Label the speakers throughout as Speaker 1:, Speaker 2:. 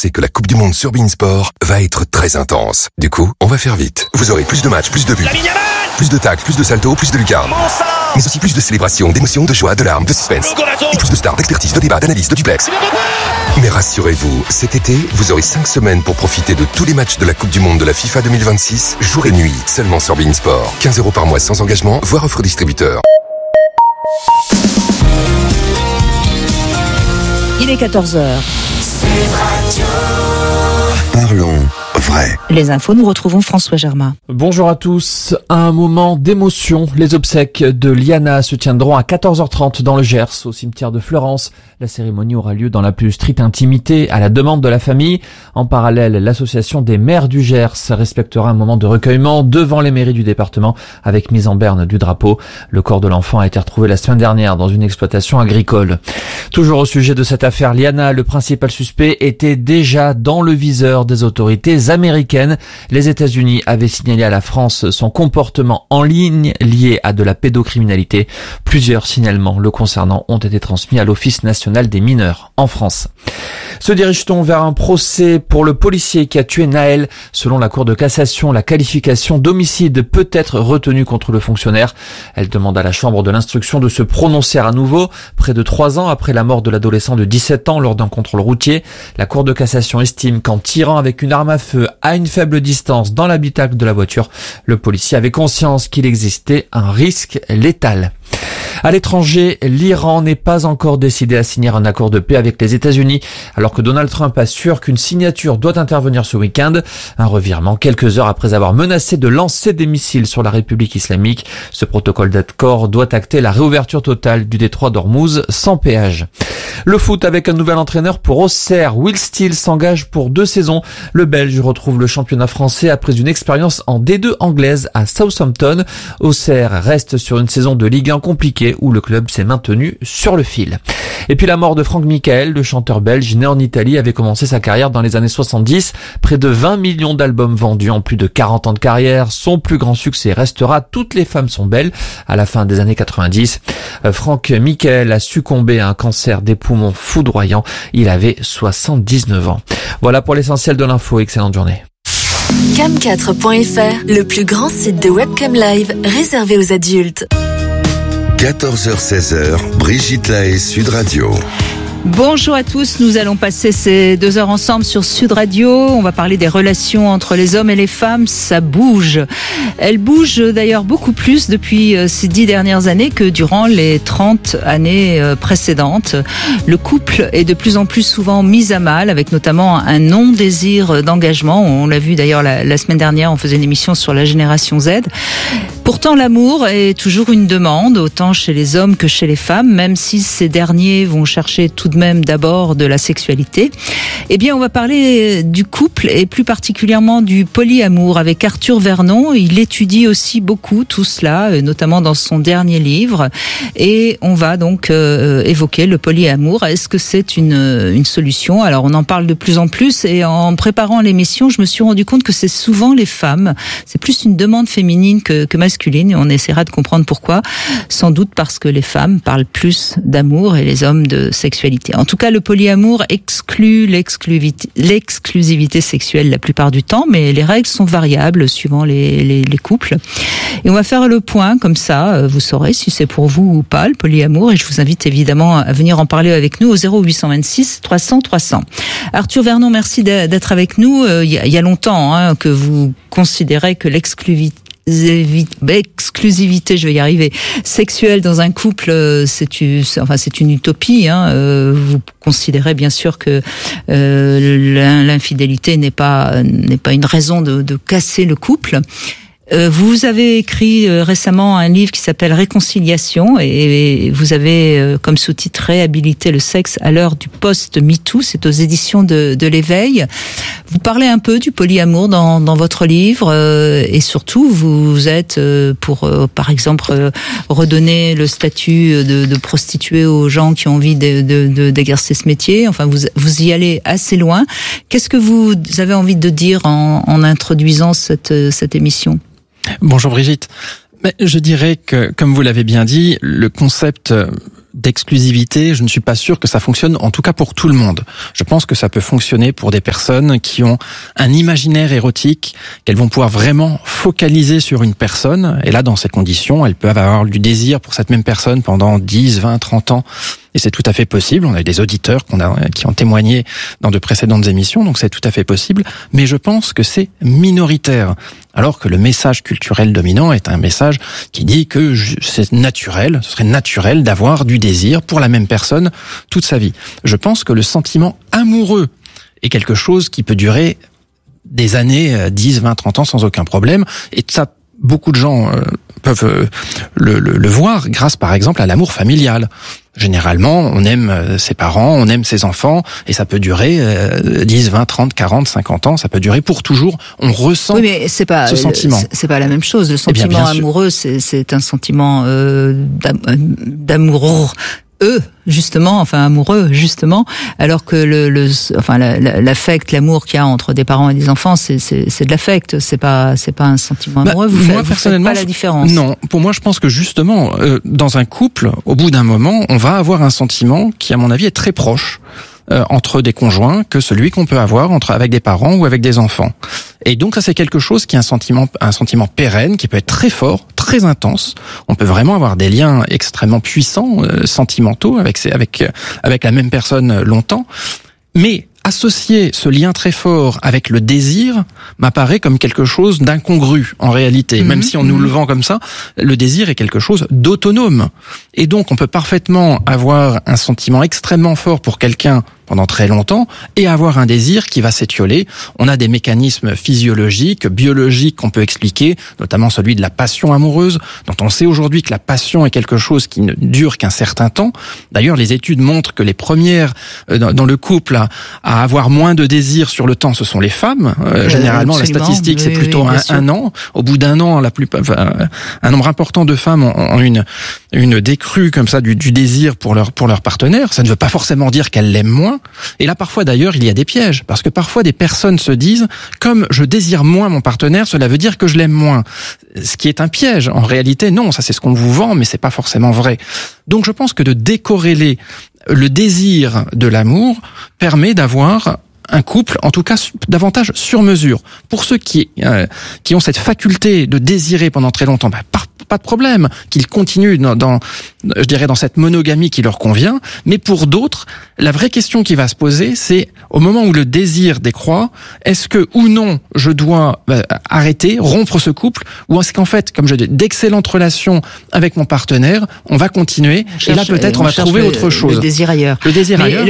Speaker 1: sait que la Coupe du Monde sur beIN Sport va être très intense. Du coup, on va faire vite. Vous aurez plus de matchs, plus de buts, plus de tacles, plus de saltos, plus de lucarnes. Mais aussi plus de célébrations, d'émotions, de joie, de larmes, de suspense. Et plus de stars, d'expertise, de débats, d'analyse, de duplex. Mais rassurez-vous, cet été, vous aurez 5 semaines pour profiter de tous les matchs de la Coupe du Monde de la FIFA 2026, jour et nuit, seulement sur beIN Sport. 15 € par mois sans engagement, voire offre distributeur.
Speaker 2: Il est 14h.
Speaker 1: Parlons vrai.
Speaker 2: Les infos, nous retrouvons François Germain.
Speaker 3: Bonjour à tous. Un moment d'émotion. Les obsèques de Liana se tiendront à 14h30 dans le Gers, au cimetière de Fleurance. La cérémonie aura lieu dans la plus stricte intimité, à la demande de la famille. En parallèle, l'association des maires du Gers respectera un moment de recueillement devant les mairies du département avec mise en berne du drapeau. Le corps de l'enfant a été retrouvé la semaine dernière dans une exploitation agricole. Toujours au sujet de cette affaire Liana, le principal suspect était déjà dans le viseur des autorités américaines. Les États-Unis avaient signalé à la France son comportement en ligne lié à de la pédocriminalité. Plusieurs signalements le concernant ont été transmis à l'Office national des mineurs en France. Se dirige-t-on vers un procès pour le policier qui a tué Naël? Selon la Cour de cassation, la qualification d'homicide peut être retenue contre le fonctionnaire. Elle demande à la Chambre de l'instruction de se prononcer à nouveau, près de 3 ans après la mort de l'adolescent de 17 ans lors d'un contrôle routier. La Cour de cassation estime qu'en tirant avec une arme à feu à une faible distance dans l'habitacle de la voiture, le policier avait conscience qu'il existait un risque létal. À l'étranger, l'Iran n'est pas encore décidé à signer un accord de paix avec les États-Unis, alors que Donald Trump assure qu'une signature doit intervenir ce week-end. Un revirement quelques heures après avoir menacé de lancer des missiles sur la République islamique. Ce protocole d'accord doit acter la réouverture totale du détroit d'Ormuz sans péage. Le foot avec un nouvel entraîneur pour Auxerre. Will Steele s'engage pour 2 saisons. Le Belge retrouve le championnat français après une expérience en D2 anglaise à Southampton. Auxerre reste sur une saison de Ligue 1 compliquée où le club s'est maintenu sur le fil. Et puis la mort de Franck Michael, le chanteur belge né en Italie, avait commencé sa carrière dans les années 70. Près de 20 millions d'albums vendus en plus de 40 ans de carrière. Son plus grand succès restera Toutes les femmes sont belles à la fin des années 90. Franck Michael a succombé à un cancer des poumons foudroyant. Il avait 79 ans. Voilà pour l'essentiel de l'info. Excellente journée.
Speaker 4: Cam4.fr, le plus grand site de webcam live réservé aux adultes.
Speaker 1: 14h-16h, Brigitte Lahaie, Sud Radio.
Speaker 2: Bonjour à tous, nous allons passer ces 2 heures ensemble sur Sud Radio. On va parler des relations entre les hommes et les femmes. Ça bouge. Elles bougent d'ailleurs beaucoup plus depuis ces 10 dernières années que durant les 30 années précédentes. Le couple est de plus en plus souvent mis à mal, avec notamment un non-désir d'engagement. On l'a vu d'ailleurs la semaine dernière, on faisait une émission sur la génération Z. Pourtant, l'amour est toujours une demande, autant chez les hommes que chez les femmes, même si ces derniers vont chercher tout de même d'abord de la sexualité. Eh bien, on va parler du couple et plus particulièrement du polyamour avec Arthur Vernon. Il étudie aussi beaucoup tout cela, notamment dans son dernier livre. Et on va donc évoquer le polyamour. Est-ce que c'est une solution? Alors, on en parle de plus en plus et en préparant l'émission, je me suis rendu compte que c'est souvent les femmes. C'est plus une demande féminine que masculine et on essaiera de comprendre pourquoi. Sans doute parce que les femmes parlent plus d'amour et les hommes de sexualité. En tout cas, le polyamour exclut l'exclusivité sexuelle la plupart du temps, mais les règles sont variables suivant les couples. Et on va faire le point, comme ça, vous saurez si c'est pour vous ou pas, le polyamour, et je vous invite évidemment à venir en parler avec nous au 0826 300 300. Arthur Vernon, merci d'être avec nous. Il y a longtemps que vous considérez que l'exclusivité, je vais y arriver, sexuelle dans un couple, c'est une utopie. Vous considérez bien sûr que l'infidélité n'est pas une raison de casser le couple. Vous avez écrit récemment un livre qui s'appelle Réconciliation et vous avez comme sous-titre Réhabiliter le sexe à l'heure du post-MeToo. C'est aux éditions de l'Éveil. Vous parlez un peu du polyamour dans votre livre et surtout vous êtes pour par exemple redonner le statut de prostituée aux gens qui ont envie d'exercer ce métier. Enfin, vous y allez assez loin. Qu'est-ce que vous avez envie de dire en introduisant cette émission ?
Speaker 5: Bonjour Brigitte. Mais je dirais que, comme vous l'avez bien dit, le concept d'exclusivité, je ne suis pas sûr que ça fonctionne, en tout cas pour tout le monde. Je pense que ça peut fonctionner pour des personnes qui ont un imaginaire érotique, qu'elles vont pouvoir vraiment focaliser sur une personne. Et là, dans ces conditions, elles peuvent avoir du désir pour cette même personne pendant 10, 20, 30 ans. Et c'est tout à fait possible. On a eu des auditeurs qui ont témoigné dans de précédentes émissions, donc c'est tout à fait possible. Mais je pense que c'est minoritaire. Alors que le message culturel dominant est un message qui dit que c'est naturel, ce serait naturel d'avoir du désir pour la même personne toute sa vie. Je pense que le sentiment amoureux est quelque chose qui peut durer des années, 10, 20, 30 ans sans aucun problème. Et ça, beaucoup de gens peuvent le voir grâce par exemple à l'amour familial. Généralement, on aime ses parents, on aime ses enfants, et ça peut durer 10, 20, 30, 40, 50 ans, ça peut durer pour toujours. On ressent ce sentiment.
Speaker 2: C'est pas la même chose. Le sentiment amoureux, c'est un sentiment d'amoureux. Amoureux, justement, alors que l'affect, l'amour qu'il y a entre des parents et des enfants, c'est de l'affect, c'est pas un sentiment amoureux. Vous faites pas la différence.
Speaker 5: Non, pour moi, je pense que justement, dans un couple, au bout d'un moment, on va avoir un sentiment qui, à mon avis, est très proche entre des conjoints que celui qu'on peut avoir avec des parents ou avec des enfants. Et donc ça, c'est quelque chose qui est un sentiment pérenne, qui peut être très fort, très intense. On peut vraiment avoir des liens extrêmement puissants, sentimentaux avec la même personne longtemps. Mais associer ce lien très fort avec le désir m'apparaît comme quelque chose d'incongru en réalité. Même si on nous le vend comme ça, le désir est quelque chose d'autonome. Et donc on peut parfaitement avoir un sentiment extrêmement fort pour quelqu'un pendant très longtemps et avoir un désir qui va s'étioler. On a des mécanismes physiologiques, biologiques qu'on peut expliquer, notamment celui de la passion amoureuse, dont on sait aujourd'hui que la passion est quelque chose qui ne dure qu'un certain temps. D'ailleurs, les études montrent que les premières dans le couple à avoir moins de désir sur le temps, ce sont les femmes. Généralement, la statistique, c'est plutôt un an. Au bout d'un an, un nombre important de femmes ont une décrue comme ça du désir pour leur partenaire. Ça ne veut pas forcément dire qu'elles l'aiment moins. Et là, parfois, d'ailleurs, il y a des pièges. Parce que parfois, des personnes se disent, comme je désire moins mon partenaire, cela veut dire que je l'aime moins. Ce qui est un piège. En réalité, non, ça c'est ce qu'on vous vend, mais c'est pas forcément vrai. Donc, je pense que de décorréler le désir de l'amour permet d'avoir un couple, en tout cas, davantage sur mesure. Pour ceux qui ont cette faculté de désirer pendant très longtemps, pas de problème, qu'ils continuent dans cette monogamie qui leur convient. Mais pour d'autres, la vraie question qui va se poser, c'est au moment où le désir décroît, est-ce que ou non je dois arrêter, rompre ce couple, ou est-ce qu'en fait, comme je dis, d'excellentes relations avec mon partenaire, on va continuer et là peut-être on va trouver autre chose.
Speaker 2: Le désir ailleurs.
Speaker 5: Le désir ailleurs.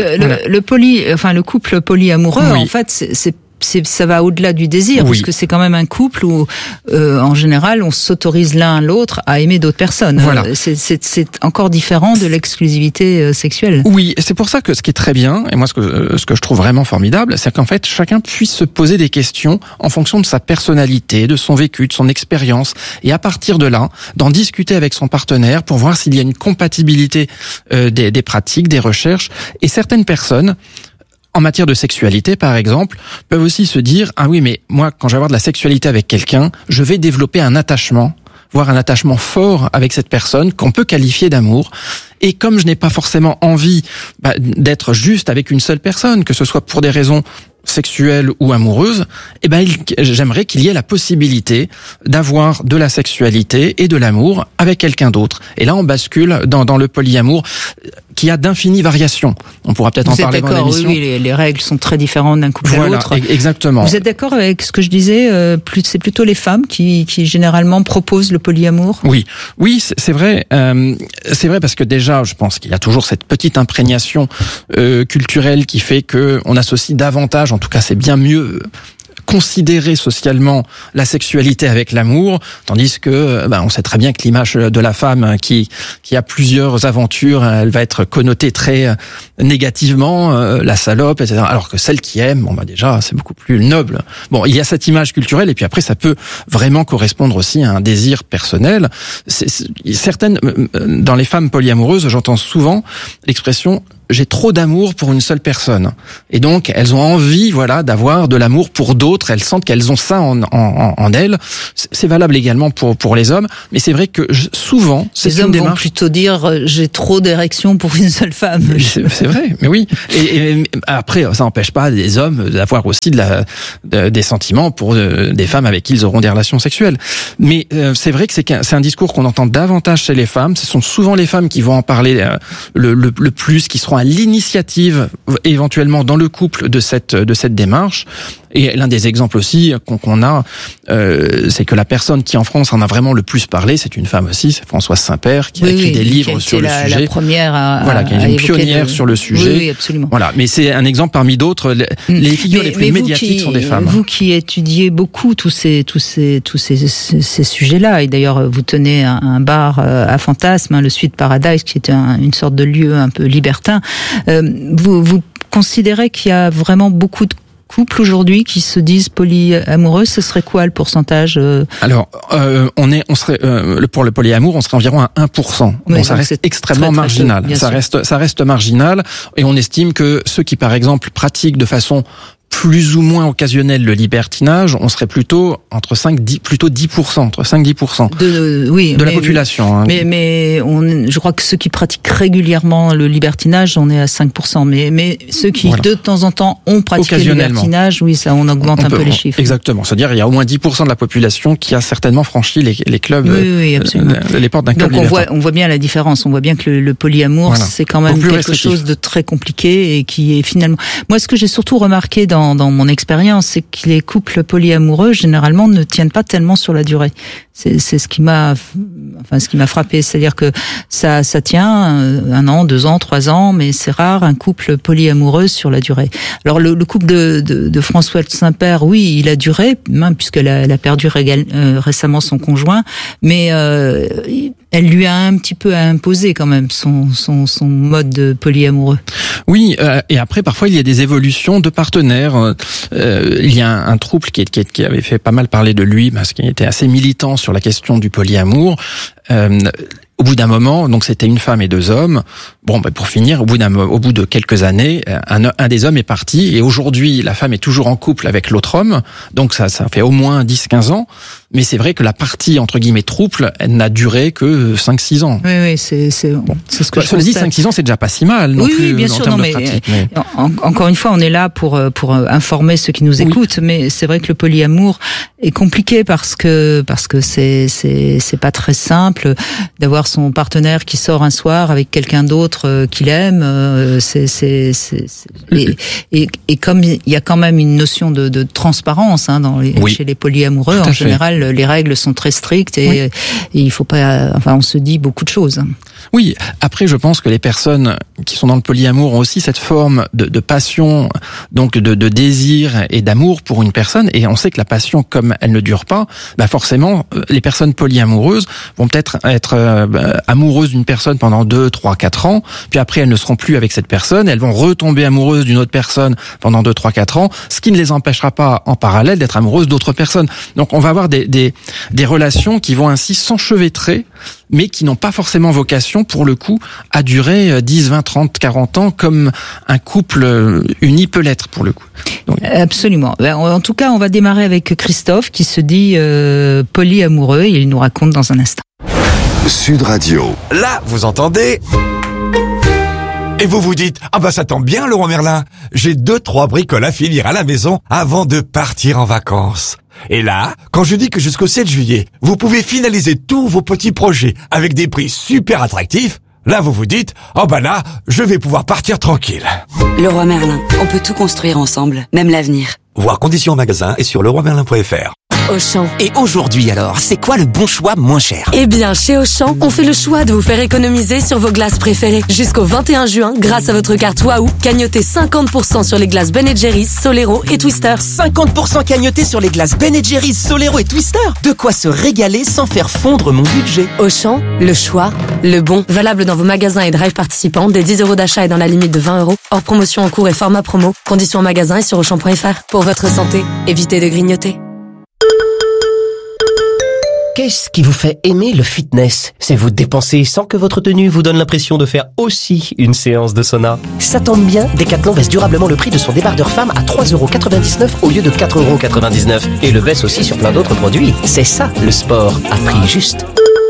Speaker 2: Le couple polyamoureux, en fait, ça va au-delà du désir, parce que c'est quand même un couple où, en général, on s'autorise l'un l'autre à aimer d'autres personnes.
Speaker 5: Voilà.
Speaker 2: C'est encore différent de l'exclusivité sexuelle.
Speaker 5: Oui, c'est pour ça que ce qui est très bien, et moi ce que je trouve vraiment formidable, c'est qu'en fait chacun puisse se poser des questions en fonction de sa personnalité, de son vécu, de son expérience, et à partir de là, d'en discuter avec son partenaire pour voir s'il y a une compatibilité des pratiques, des recherches, et certaines personnes, en matière de sexualité, par exemple, peuvent aussi se dire « Ah oui, mais moi, quand je vais avoir de la sexualité avec quelqu'un, je vais développer un attachement, voire un attachement fort avec cette personne qu'on peut qualifier d'amour. Et comme je n'ai pas forcément envie d'être juste avec une seule personne, que ce soit pour des raisons sexuelle ou amoureuse, j'aimerais qu'il y ait la possibilité d'avoir de la sexualité et de l'amour avec quelqu'un d'autre. Et là, on bascule dans le polyamour qui a d'infinies variations. On pourra peut-être en parler dans l'émission.
Speaker 2: Oui, les règles sont très différentes d'un couple à l'autre.
Speaker 5: Exactement.
Speaker 2: Vous êtes d'accord avec ce que je disais, c'est plutôt les femmes qui généralement proposent le polyamour?
Speaker 5: Oui, c'est vrai. C'est vrai parce que déjà, je pense qu'il y a toujours cette petite imprégnation culturelle qui fait que on associe davantage, en tout cas c'est bien mieux, considérer socialement la sexualité avec l'amour, tandis que on sait très bien que l'image de la femme qui a plusieurs aventures, elle va être connotée très négativement, la salope, etc. Alors que celle qui aime, déjà c'est beaucoup plus noble. Bon, il y a cette image culturelle et puis après ça peut vraiment correspondre aussi à un désir personnel. Certaines, dans les femmes polyamoureuses, j'entends souvent l'expression j'ai trop d'amour pour une seule personne. Et donc, elles ont envie, voilà, d'avoir de l'amour pour d'autres. Elles sentent qu'elles ont ça en elles. C'est valable également pour les hommes. Mais c'est vrai que souvent, c'est
Speaker 2: les
Speaker 5: une
Speaker 2: hommes
Speaker 5: démarche.
Speaker 2: vont plutôt dire j'ai trop d'érection pour une seule femme.
Speaker 5: C'est vrai, mais oui. Et après, ça n'empêche pas des hommes d'avoir aussi des sentiments pour des femmes avec qui ils auront des relations sexuelles. Mais c'est vrai que c'est un discours qu'on entend davantage chez les femmes. Ce sont souvent les femmes qui vont en parler le plus, qui seront à l'initiative éventuellement dans le couple de cette démarche. Et l'un des exemples aussi qu'on a, c'est que la personne qui en France en a vraiment le plus parlé, c'est une femme aussi, c'est Françoise Saint-Père, qui a écrit des livres sur le sujet.
Speaker 2: La première
Speaker 5: qui est une pionnière sur le sujet.
Speaker 2: Oui, absolument.
Speaker 5: Voilà, mais c'est un exemple parmi d'autres. Les figures les plus médiatiques sont des femmes.
Speaker 2: Vous qui étudiez beaucoup tous ces sujets-là, et d'ailleurs vous tenez un bar à Fantasme, le Sweet Paradise, qui est une sorte de lieu un peu libertin. Vous considérez qu'il y a vraiment beaucoup de couples aujourd'hui qui se disent polyamoureux? Ce serait quoi le pourcentage?
Speaker 5: Alors, on serait pour le polyamour, on serait environ à 1%.
Speaker 2: Oui,
Speaker 5: bon, ça reste extrêmement très marginal. Peu, ça reste marginal, et on estime que ceux qui, par exemple, pratiquent de façon plus ou moins occasionnel le libertinage, on serait plutôt entre 10%, entre 5-10% de la population. Hein.
Speaker 2: Mais je crois que ceux qui pratiquent régulièrement le libertinage, on est à 5%. Mais ceux qui de temps en temps ont pratiqué le libertinage, oui, ça on augmente un peu les chiffres.
Speaker 5: Exactement. C'est-à-dire il y a au moins 10% de la population qui a certainement franchi les clubs,
Speaker 2: oui, absolument.
Speaker 5: Les portes d'un club libertin.
Speaker 2: Donc on voit bien la différence. On voit bien que le polyamour, c'est quand même quelque chose de très compliqué et qui est finalement. Moi, ce que j'ai surtout remarqué dans mon expérience, c'est que les couples polyamoureux généralement ne tiennent pas tellement sur la durée. C'est ce qui m'a frappé, c'est-à-dire que ça tient 1 an, 2 ans, 3 ans, mais c'est rare un couple polyamoureux sur la durée. Alors le couple de Françoise Saint-Père, oui, il a duré, même puisqu'elle a perdu récemment son conjoint, mais elle lui a un petit peu imposé quand même son mode de polyamoureux.
Speaker 5: Oui, et après parfois il y a des évolutions de partenaires. Il y a un couple qui avait fait pas mal parler de lui parce qu'il était assez militant sur la question du polyamour. Au bout d'un moment, donc c'était une femme et 2 hommes. Bon, pour finir, au bout de quelques années, un des hommes est parti, et aujourd'hui, la femme est toujours en couple avec l'autre homme. Donc ça fait au moins 10-15 ans. Mais c'est vrai que la partie, entre guillemets, trouble, elle n'a duré que 5-6 ans.
Speaker 2: Oui, c'est ce que je
Speaker 5: constate. 5-6 ans, c'est déjà pas si mal, non plus,
Speaker 2: bien sûr,
Speaker 5: en termes de pratique. Mais...
Speaker 2: Encore une fois, on est là pour informer ceux qui nous écoutent, mais c'est vrai que le polyamour est compliqué parce que c'est pas très simple d'avoir son partenaire qui sort un soir avec quelqu'un d'autre qu'il aime. Et comme il y a quand même une notion de transparence chez les polyamoureux, en général, les règles sont très strictes et il faut pas. Enfin, on se dit beaucoup de choses.
Speaker 5: Oui. Après, je pense que les personnes qui sont dans le polyamour ont aussi cette forme de passion, donc de désir et d'amour pour une personne. Et on sait que la passion, comme elle ne dure pas, forcément, les personnes polyamoureuses vont peut-être être amoureuses d'une personne pendant 2, 3, 4 ans. Puis après, elles ne seront plus avec cette personne. Elles vont retomber amoureuses d'une autre personne pendant 2, 3, 4 ans, ce qui ne les empêchera pas en parallèle d'être amoureuses d'autres personnes. Donc, on va avoir des relations qui vont ainsi s'enchevêtrer, mais qui n'ont pas forcément vocation, pour le coup, à durer 10, 20, 30, 40 ans, comme un couple uni peut l'être, pour le coup. Donc...
Speaker 2: Absolument. En tout cas, on va démarrer avec Christophe, qui se dit polyamoureux, et il nous raconte dans un instant.
Speaker 1: Sud Radio.
Speaker 6: Là, vous entendez ? Et vous vous dites, ça tombe bien, Leroy Merlin. J'ai 2-3 bricoles à finir à la maison avant de partir en vacances. Et là, quand je dis que jusqu'au 7 juillet, vous pouvez finaliser tous vos petits projets avec des prix super attractifs, là vous vous dites, là, je vais pouvoir partir tranquille.
Speaker 7: Leroy Merlin, on peut tout construire ensemble, même l'avenir.
Speaker 6: Voir conditions en magasin et sur leroymerlin.fr.
Speaker 8: Auchan. Et aujourd'hui alors, c'est quoi le bon choix moins cher?
Speaker 9: Eh bien, chez Auchan, on fait le choix de vous faire économiser sur vos glaces préférées. Jusqu'au 21 juin, grâce à votre carte Waouh, cagnotez 50% sur les glaces Ben & Jerry's, Solero et Twister.
Speaker 8: 50% cagnoté sur les glaces Ben & Jerry's, Solero et Twister. De quoi se régaler sans faire fondre mon budget.
Speaker 9: Auchan, le choix, le bon. Valable dans vos magasins et drive participants, des 10 € d'achat et dans la limite de 20 €. Hors promotion en cours et format promo. Conditions en magasin et sur Auchan.fr. Pour votre santé, évitez de grignoter.
Speaker 10: Qu'est-ce qui vous fait aimer le fitness? C'est vous dépenser sans que votre tenue vous donne l'impression de faire aussi une séance de sauna. Ça tombe bien, Decathlon baisse durablement le prix de son débardeur femme à 3,99€ au lieu de 4,99€. Et le baisse aussi sur plein d'autres produits. C'est ça, le sport, à prix juste.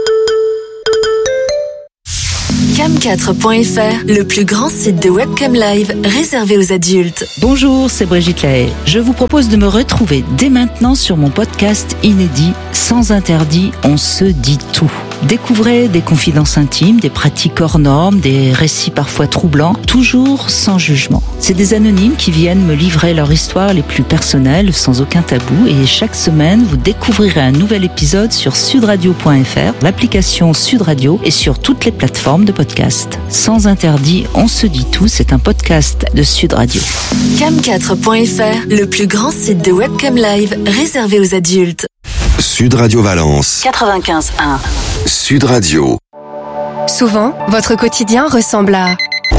Speaker 4: Cam4.fr, le plus grand site de webcam live réservé aux adultes.
Speaker 2: Bonjour, c'est Brigitte Lahaye. Je vous propose de me retrouver dès maintenant sur mon podcast inédit Sans interdit, on se dit tout. Découvrez des confidences intimes, des pratiques hors normes, des récits parfois troublants, toujours sans jugement. C'est des anonymes qui viennent me livrer leur histoire les plus personnelles, sans aucun tabou. Et chaque semaine, vous découvrirez un nouvel épisode sur sudradio.fr, l'application Sud Radio et sur toutes les plateformes de podcast. Sans interdit, on se dit tout. C'est un podcast de Sud Radio.
Speaker 4: Cam4.fr, le plus grand site de webcam live réservé aux adultes.
Speaker 1: Sud Radio Valence.
Speaker 4: 95.1.
Speaker 1: Sud Radio.
Speaker 11: Souvent, votre quotidien ressemble à...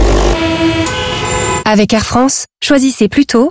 Speaker 11: Avec Air France, choisissez plutôt...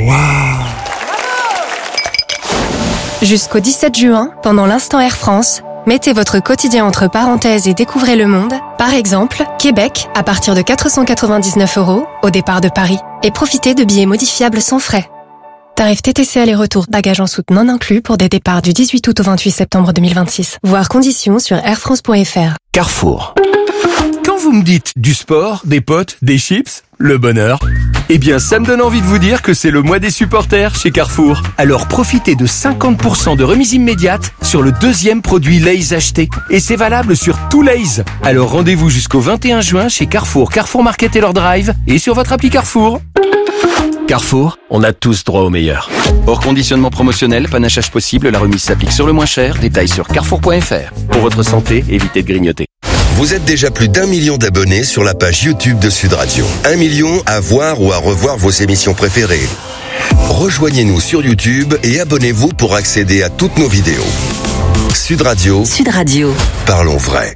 Speaker 11: Jusqu'au 17 juin, pendant l'instant Air France, mettez votre quotidien entre parenthèses et découvrez le monde. Par exemple, Québec, à partir de 499€ au départ de Paris. Et profitez de billets modifiables sans frais. Tarif TTC aller-retour, bagages en soute non inclus pour des départs du 18 août au 28 septembre 2026. Voir conditions sur airfrance.fr.
Speaker 10: Carrefour.
Speaker 12: Quand vous me dites du sport, des potes, des chips, le bonheur, eh bien ça me donne envie de vous dire que c'est le mois des supporters chez Carrefour. Alors profitez de 50% de remise immédiate sur le deuxième produit Lay's acheté. Et c'est valable sur tout Lay's. Alors rendez-vous jusqu'au 21 juin chez Carrefour, Carrefour Market et leur drive et sur votre appli Carrefour.
Speaker 10: Carrefour, on a tous droit au meilleur.
Speaker 13: Hors conditionnement promotionnel, panachage possible, la remise s'applique sur le moins cher. Détails sur carrefour.fr.
Speaker 10: Pour votre santé, évitez de grignoter.
Speaker 1: Vous êtes déjà plus d'1 million d'abonnés sur la page YouTube de Sud Radio. 1 million à voir ou à revoir vos émissions préférées. Rejoignez-nous sur YouTube et abonnez-vous pour accéder à toutes nos vidéos. Sud Radio.
Speaker 4: Sud Radio.
Speaker 1: Parlons vrai.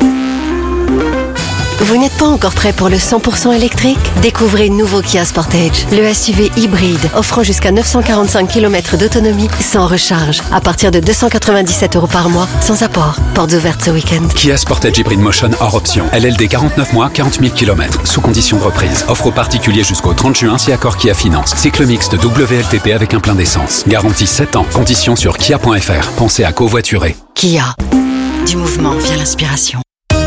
Speaker 14: Vous n'êtes pas encore prêt pour le 100% électrique? Découvrez le nouveau Kia Sportage, le SUV hybride, offrant jusqu'à 945 km d'autonomie sans recharge, à partir de 297€ par mois, sans apport. Portes ouvertes ce week-end.
Speaker 15: Kia Sportage Hybrid Motion hors option. LLD 49 mois, 40 000 km, sous condition de reprise. Offre aux particuliers jusqu'au 30 juin si accord Kia Finance. Cycle mixte WLTP avec un plein d'essence. Garantie 7 ans. Conditions sur kia.fr. Pensez à covoiturer.
Speaker 7: Kia. Du mouvement vient l'inspiration.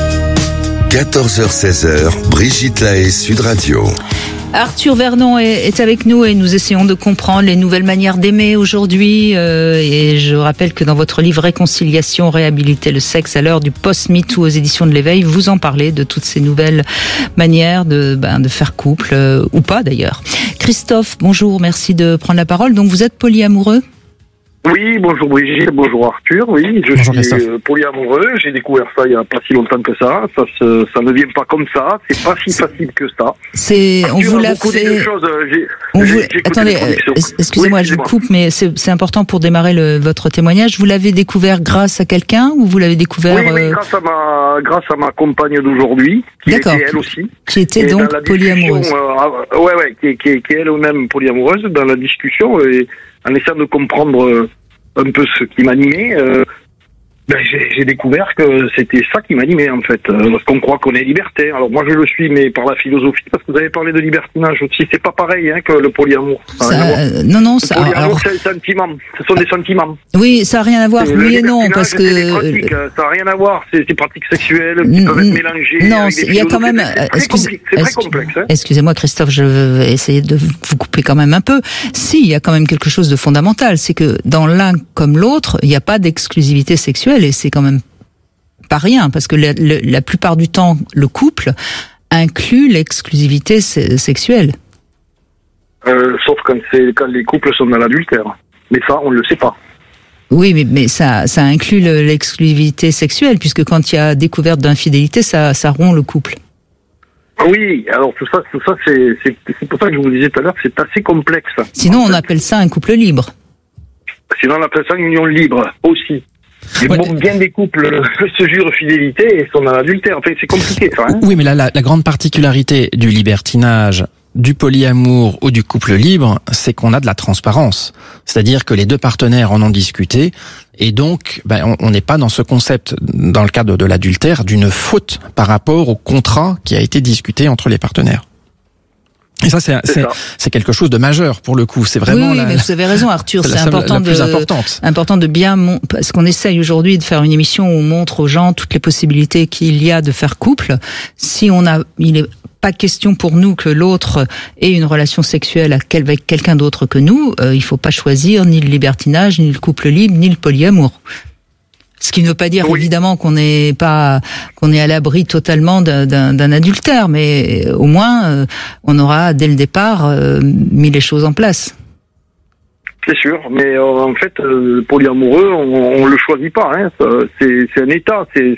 Speaker 1: 14h-16h, Brigitte Lahaye, Sud Radio.
Speaker 2: Arthur Vernon est avec nous et nous essayons de comprendre les nouvelles manières d'aimer aujourd'hui. Et je rappelle que dans votre livre Réconciliation, réhabiliter le sexe à l'heure du post-MeToo aux éditions de l'Éveil, vous en parlez de toutes ces nouvelles manières de faire couple, ou pas d'ailleurs. Christophe, bonjour, merci de prendre la parole. Donc vous êtes polyamoureux ?
Speaker 16: Oui, bonjour Brigitte, bonjour Arthur, oui, je suis polyamoureux, j'ai découvert ça il n'y a pas si longtemps que ça ne vient pas comme ça, c'est pas si facile que ça.
Speaker 2: On vous l'a fait... Attendez, excusez-moi, oui, je vous coupe, mais c'est important pour démarrer votre témoignage. Vous l'avez découvert grâce à quelqu'un ou vous l'avez découvert...
Speaker 16: Oui, grâce à ma compagne d'aujourd'hui, qui était elle aussi.
Speaker 2: Qui était donc polyamoureuse.
Speaker 16: Qui est elle-même polyamoureuse, dans la discussion, et en essayant de comprendre un peu ce qui m'animait, j'ai découvert que c'était ça qui m'animait en fait. Parce qu'on croit qu'on est libertaire. Alors moi je le suis, mais par la philosophie, parce que vous avez parlé de libertinage aussi. C'est pas pareil que le polyamour.
Speaker 2: Non,
Speaker 16: le polyamour, c'est un sentiment. Ce sont des sentiments.
Speaker 2: Oui, ça n'a rien à voir. Oui et non, parce que
Speaker 16: ça n'a rien à voir. C'est des pratiques sexuelles qui peuvent être mélangées.
Speaker 2: Non, il y a quand même.
Speaker 16: C'est très complexe.
Speaker 2: Excusez-moi, Christophe, je vais essayer de vous couper quand même un peu. Si, il y a quand même quelque chose de fondamental, c'est que dans l'un comme l'autre, il n'y a pas d'exclusivité sexuelle. Et c'est quand même pas rien, parce que la plupart du temps, le couple inclut l'exclusivité sexuelle.
Speaker 16: Sauf quand les couples sont dans l'adultère. Mais ça, on ne le sait pas.
Speaker 2: Oui, mais ça inclut l'exclusivité sexuelle, puisque quand il y a découverte d'infidélité, ça rompt le couple.
Speaker 16: Oui, alors tout ça, c'est pour ça que je vous disais tout à l'heure, c'est assez complexe.
Speaker 2: Sinon, on appelle ça un couple libre.
Speaker 16: Sinon, on appelle ça une union libre aussi. Mais bien des couples se jurent fidélité et sont dans l'adultère. En fait, c'est compliqué, ça.
Speaker 5: Oui, mais là, la grande particularité du libertinage du polyamour ou du couple libre, c'est qu'on a de la transparence. C'est-à-dire que les deux partenaires en ont discuté et donc on n'est pas dans ce concept, dans le cadre de l'adultère, d'une faute par rapport au contrat qui a été discuté entre les partenaires. Et ça, c'est quelque chose de majeur pour le coup. C'est vraiment
Speaker 2: oui, mais vous avez raison, Arthur. C'est important de bien parce qu'on essaye aujourd'hui de faire une émission où on montre aux gens toutes les possibilités qu'il y a de faire couple. Si il est pas question pour nous que l'autre ait une relation sexuelle avec quelqu'un d'autre que nous. Il faut pas choisir ni le libertinage, ni le couple libre, ni le polyamour. Ce qui ne veut pas dire évidemment qu'on est à l'abri totalement d'un adultère, mais au moins on aura dès le départ mis les choses en place.
Speaker 16: C'est sûr, mais en fait, le polyamoureux, on le choisit pas. Hein. C'est un état, c'est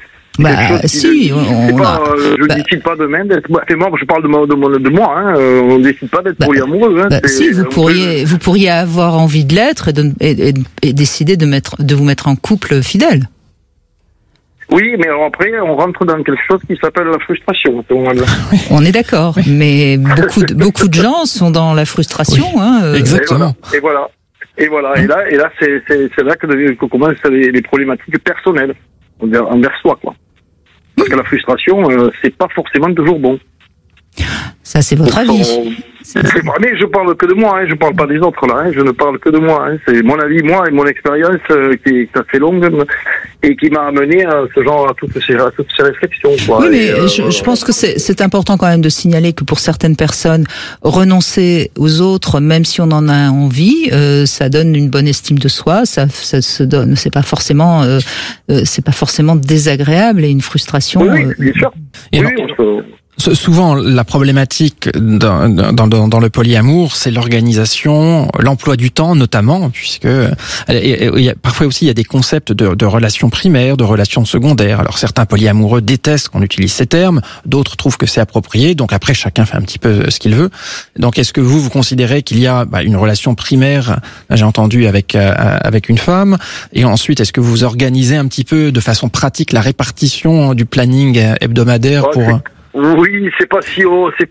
Speaker 16: je décide pas demain d'être. Moi, je parle de moi. Hein. On décide pas d'être polyamoureux. Hein.
Speaker 2: Si vous pourriez avoir envie de l'être et décider de vous mettre en couple fidèle.
Speaker 16: Oui, mais alors après, on rentre dans quelque chose qui s'appelle la frustration.
Speaker 2: On est d'accord, mais beaucoup de gens sont dans la frustration. Oui. Hein.
Speaker 5: Exactement.
Speaker 16: Et voilà. Et là, c'est là que commencent les problématiques personnelles envers soi, quoi. Parce que la frustration, c'est pas forcément toujours bon.
Speaker 2: Ça, c'est votre avis.
Speaker 16: Mais je parle que de moi, hein, je parle pas des autres là, hein, je ne parle que de moi. Hein, c'est mon avis, moi, et mon expérience qui est assez longue et qui m'a amené à toutes ces réflexions. Quoi.
Speaker 2: Oui, mais je pense que c'est important quand même de signaler que pour certaines personnes, renoncer aux autres, même si on en a envie, ça donne une bonne estime de soi, ça se donne, c'est pas forcément désagréable et une frustration.
Speaker 16: Oui, bien sûr.
Speaker 5: Souvent, la problématique dans le polyamour, c'est l'organisation, l'emploi du temps notamment, puisque parfois aussi il y a des concepts de relations primaires, de relations secondaires. Alors certains polyamoureux détestent qu'on utilise ces termes, d'autres trouvent que c'est approprié. Donc après, chacun fait un petit peu ce qu'il veut. Donc est-ce que vous considérez qu'il y a une relation primaire, j'ai entendu avec une femme, et ensuite est-ce que vous organisez un petit peu de façon pratique la répartition du planning hebdomadaire pour...
Speaker 16: Oui, c'est pas si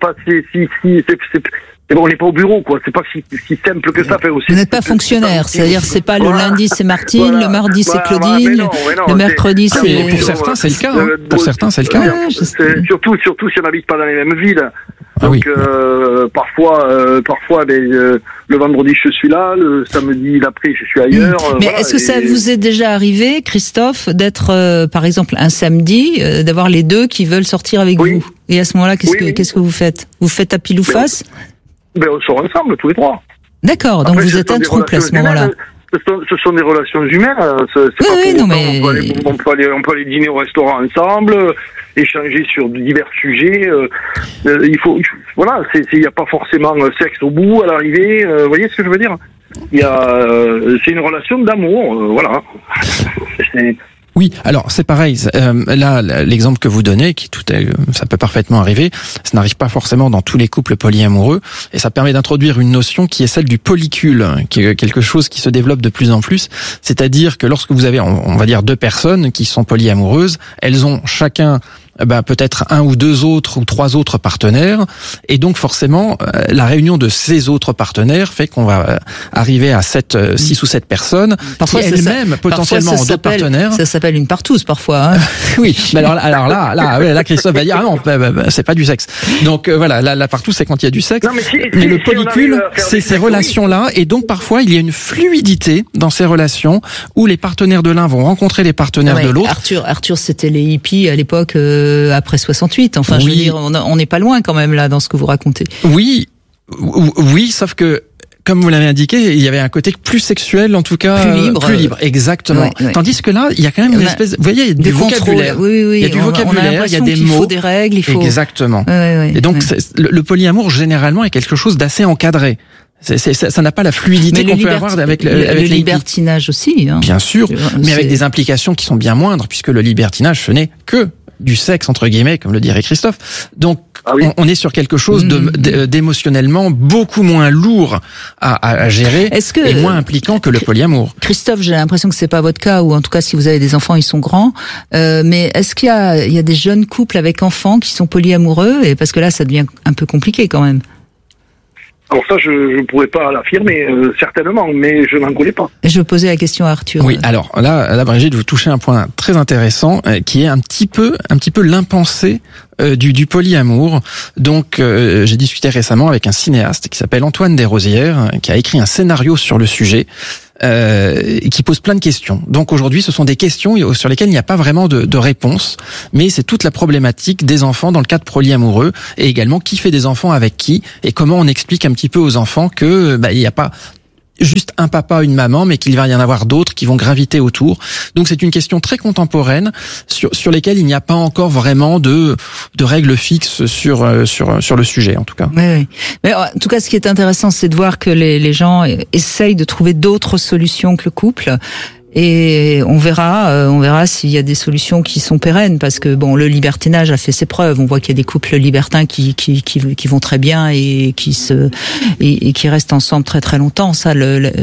Speaker 16: on n'est pas au bureau, quoi. C'est pas si simple que ça.
Speaker 2: Vous n'êtes pas fonctionnaire, c'est-à-dire c'est pas le lundi c'est Martine, le mardi c'est Claudine, le mercredi c'est.
Speaker 5: Pour certains c'est le cas. Pour certains c'est le cas.
Speaker 16: Surtout si on n'habite pas dans les mêmes villes. Donc parfois, le vendredi je suis là, le samedi d'après je suis ailleurs.
Speaker 2: Mais est-ce que ça vous est déjà arrivé, Christophe, d'être par exemple un samedi, d'avoir les deux qui veulent sortir avec vous? Et à ce moment-là, qu'est-ce que vous faites? Vous faites à pile ou face?
Speaker 16: On sort ensemble tous les trois.
Speaker 2: D'accord, donc vous êtes un couple à ce moment-là.
Speaker 16: Ce sont des relations humaines. On peut aller dîner au restaurant ensemble, échanger sur divers sujets. Il n'y a pas forcément sexe au bout, à l'arrivée. Vous voyez ce que je veux dire? C'est une relation d'amour, voilà.
Speaker 5: Oui, alors c'est pareil. Là, l'exemple que vous donnez, ça peut parfaitement arriver. Ça n'arrive pas forcément dans tous les couples polyamoureux, et ça permet d'introduire une notion qui est celle du polycule, qui est quelque chose qui se développe de plus en plus. C'est-à-dire que lorsque vous avez, on va dire, deux personnes qui sont polyamoureuses, elles ont chacun peut-être un ou deux autres ou trois autres partenaires, et donc forcément la réunion de ces autres partenaires fait qu'on va arriver à 6 ou 7 personnes parfois, qui elles-mêmes potentiellement ont d'autres partenaires.
Speaker 2: Ça s'appelle une partouze parfois. Hein.
Speaker 5: Oui, mais alors là Christophe va dire ah non, c'est pas du sexe. Donc voilà, la partouze c'est quand il y a du sexe. Non, mais le polycule, c'est ces relations-là, et donc parfois il y a une fluidité dans ces relations où les partenaires de l'un vont rencontrer les partenaires de l'autre.
Speaker 2: Arthur, c'était les hippies à l'époque. Après 68, enfin je veux dire, on n'est pas loin quand même là dans ce que vous racontez.
Speaker 5: Oui, sauf que comme vous l'avez indiqué, il y avait un côté plus sexuel, en tout cas plus libre, exactement. Oui. Tandis que là, il y a quand même une espèce, vous voyez, il y a du vocabulaire.
Speaker 2: Oui,
Speaker 5: il y a du vocabulaire, il y a des mots.
Speaker 2: Il faut des règles, il faut.
Speaker 5: Exactement. Et donc le polyamour généralement est quelque chose d'assez encadré. Ça n'a pas la fluidité qu'on peut avoir avec le
Speaker 2: libertinage aussi. Hein.
Speaker 5: Bien sûr, mais avec des implications qui sont bien moindres, puisque le libertinage, ce n'est que du sexe entre guillemets, comme le dirait Christophe. Donc on est sur quelque chose d'émotionnellement beaucoup moins lourd à gérer et moins impliquant que le polyamour.
Speaker 2: Christophe, j'ai l'impression que c'est pas votre cas, ou en tout cas si vous avez des enfants, ils sont grands. Mais est-ce qu'il y a des jeunes couples avec enfants qui sont polyamoureux, et parce que là ça devient un peu compliqué quand même.
Speaker 16: Alors ça, je ne pourrais pas l'affirmer, certainement, mais je n'en connais pas.
Speaker 2: Je posais la question à Arthur.
Speaker 5: Oui, alors là, Brigitte, vous touchez un point très intéressant, qui est un petit peu l'impensé du polyamour. Donc, j'ai discuté récemment avec un cinéaste qui s'appelle Antoine Desrosières, qui a écrit un scénario sur le sujet. Qui pose plein de questions. Donc aujourd'hui, ce sont des questions sur lesquelles il n'y a pas vraiment de réponse, mais c'est toute la problématique des enfants dans le cadre polyamoureux, et également qui fait des enfants avec qui, et comment on explique un petit peu aux enfants que il n'y a pas juste un papa, une maman, mais qu'il va y en avoir d'autres qui vont graviter autour. Donc c'est une question très contemporaine sur lesquelles il n'y a pas encore vraiment de règles fixes sur le sujet, en tout cas.
Speaker 2: Oui. Mais en tout cas, ce qui est intéressant, c'est de voir que les gens essayent de trouver d'autres solutions que le couple. Et on verra s'il y a des solutions qui sont pérennes, parce que bon, le libertinage a fait ses preuves. On voit qu'il y a des couples libertins qui vont très bien et qui restent ensemble très très longtemps. Ça,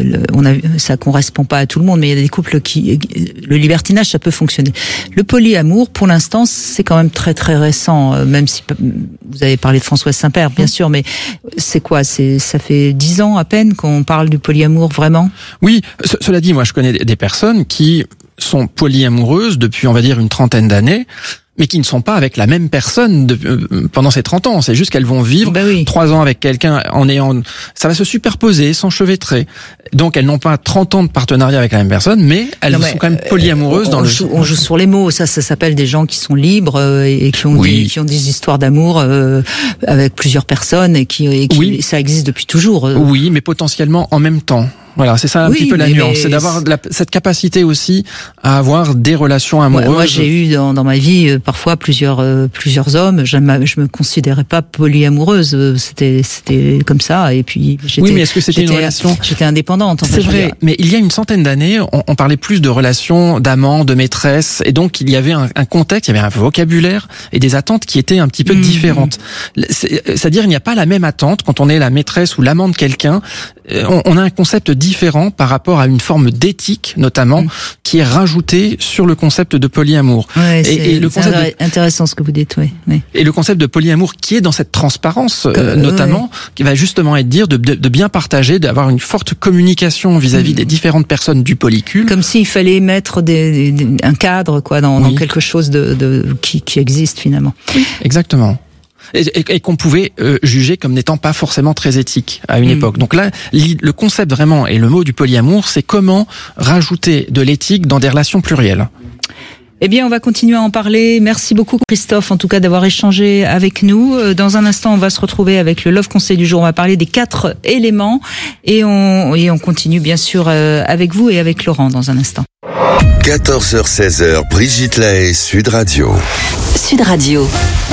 Speaker 2: ça correspond pas à tout le monde, mais il y a des couples le libertinage, ça peut fonctionner. Le polyamour, pour l'instant, c'est quand même très très récent. Même si vous avez parlé de Françoise Saint-Père, bien sûr, mais c'est quoi? Ça fait 10 ans à peine qu'on parle du polyamour vraiment.
Speaker 5: Oui, cela dit, moi je connais des personnes qui sont polyamoureuses depuis, on va dire, une trentaine d'années, mais qui ne sont pas avec la même personne pendant ces 30 ans. C'est juste qu'elles vont vivre 3 ans avec quelqu'un ça va se superposer, s'enchevêtrer. Donc elles n'ont pas 30 ans de partenariat avec la même personne, mais elles sont quand même polyamoureuses
Speaker 2: on joue sur les mots. Ça s'appelle des gens qui sont libres et qui ont des histoires d'amour avec plusieurs personnes et qui ça existe depuis toujours.
Speaker 5: Oui, mais potentiellement en même temps. Voilà, c'est ça un petit peu la nuance, c'est d'avoir cette capacité aussi à avoir des relations amoureuses.
Speaker 2: Moi, j'ai eu dans ma vie parfois plusieurs hommes. Je me considérais pas polyamoureuse. C'était comme ça. Et puis
Speaker 5: mais est-ce que c'était une relation?
Speaker 2: J'étais indépendante.
Speaker 5: C'est vrai. Mais il y a une centaine d'années, on parlait plus de relations d'amants, de maîtresses, et donc il y avait un contexte, il y avait un vocabulaire et des attentes qui étaient un petit peu différentes. C'est-à-dire, il n'y a pas la même attente quand on est la maîtresse ou l'amant de quelqu'un. On a un concept différent par rapport à une forme d'éthique, notamment, qui est rajoutée sur le concept de polyamour.
Speaker 2: Ouais, c'est intéressant ce que vous dites, oui.
Speaker 5: Et le concept de polyamour qui est dans cette transparence, notamment, qui va justement être de bien partager, d'avoir une forte communication vis-à-vis des différentes personnes du polycule.
Speaker 2: Comme s'il fallait mettre un cadre, dans quelque chose qui existe finalement.
Speaker 5: Oui, exactement. Et qu'on pouvait juger comme n'étant pas forcément très éthique à une époque. Donc là, le concept vraiment et le mot du polyamour, c'est comment rajouter de l'éthique dans des relations plurielles.
Speaker 2: Eh bien, on va continuer à en parler. Merci beaucoup, Christophe, en tout cas, d'avoir échangé avec nous. Dans un instant, on va se retrouver avec le Love Conseil du jour. On va parler des 4 éléments et on continue, bien sûr, avec vous et avec Laurent dans un instant.
Speaker 1: 14h-16h, Brigitte Lahaie, Sud Radio.
Speaker 4: Sud Radio.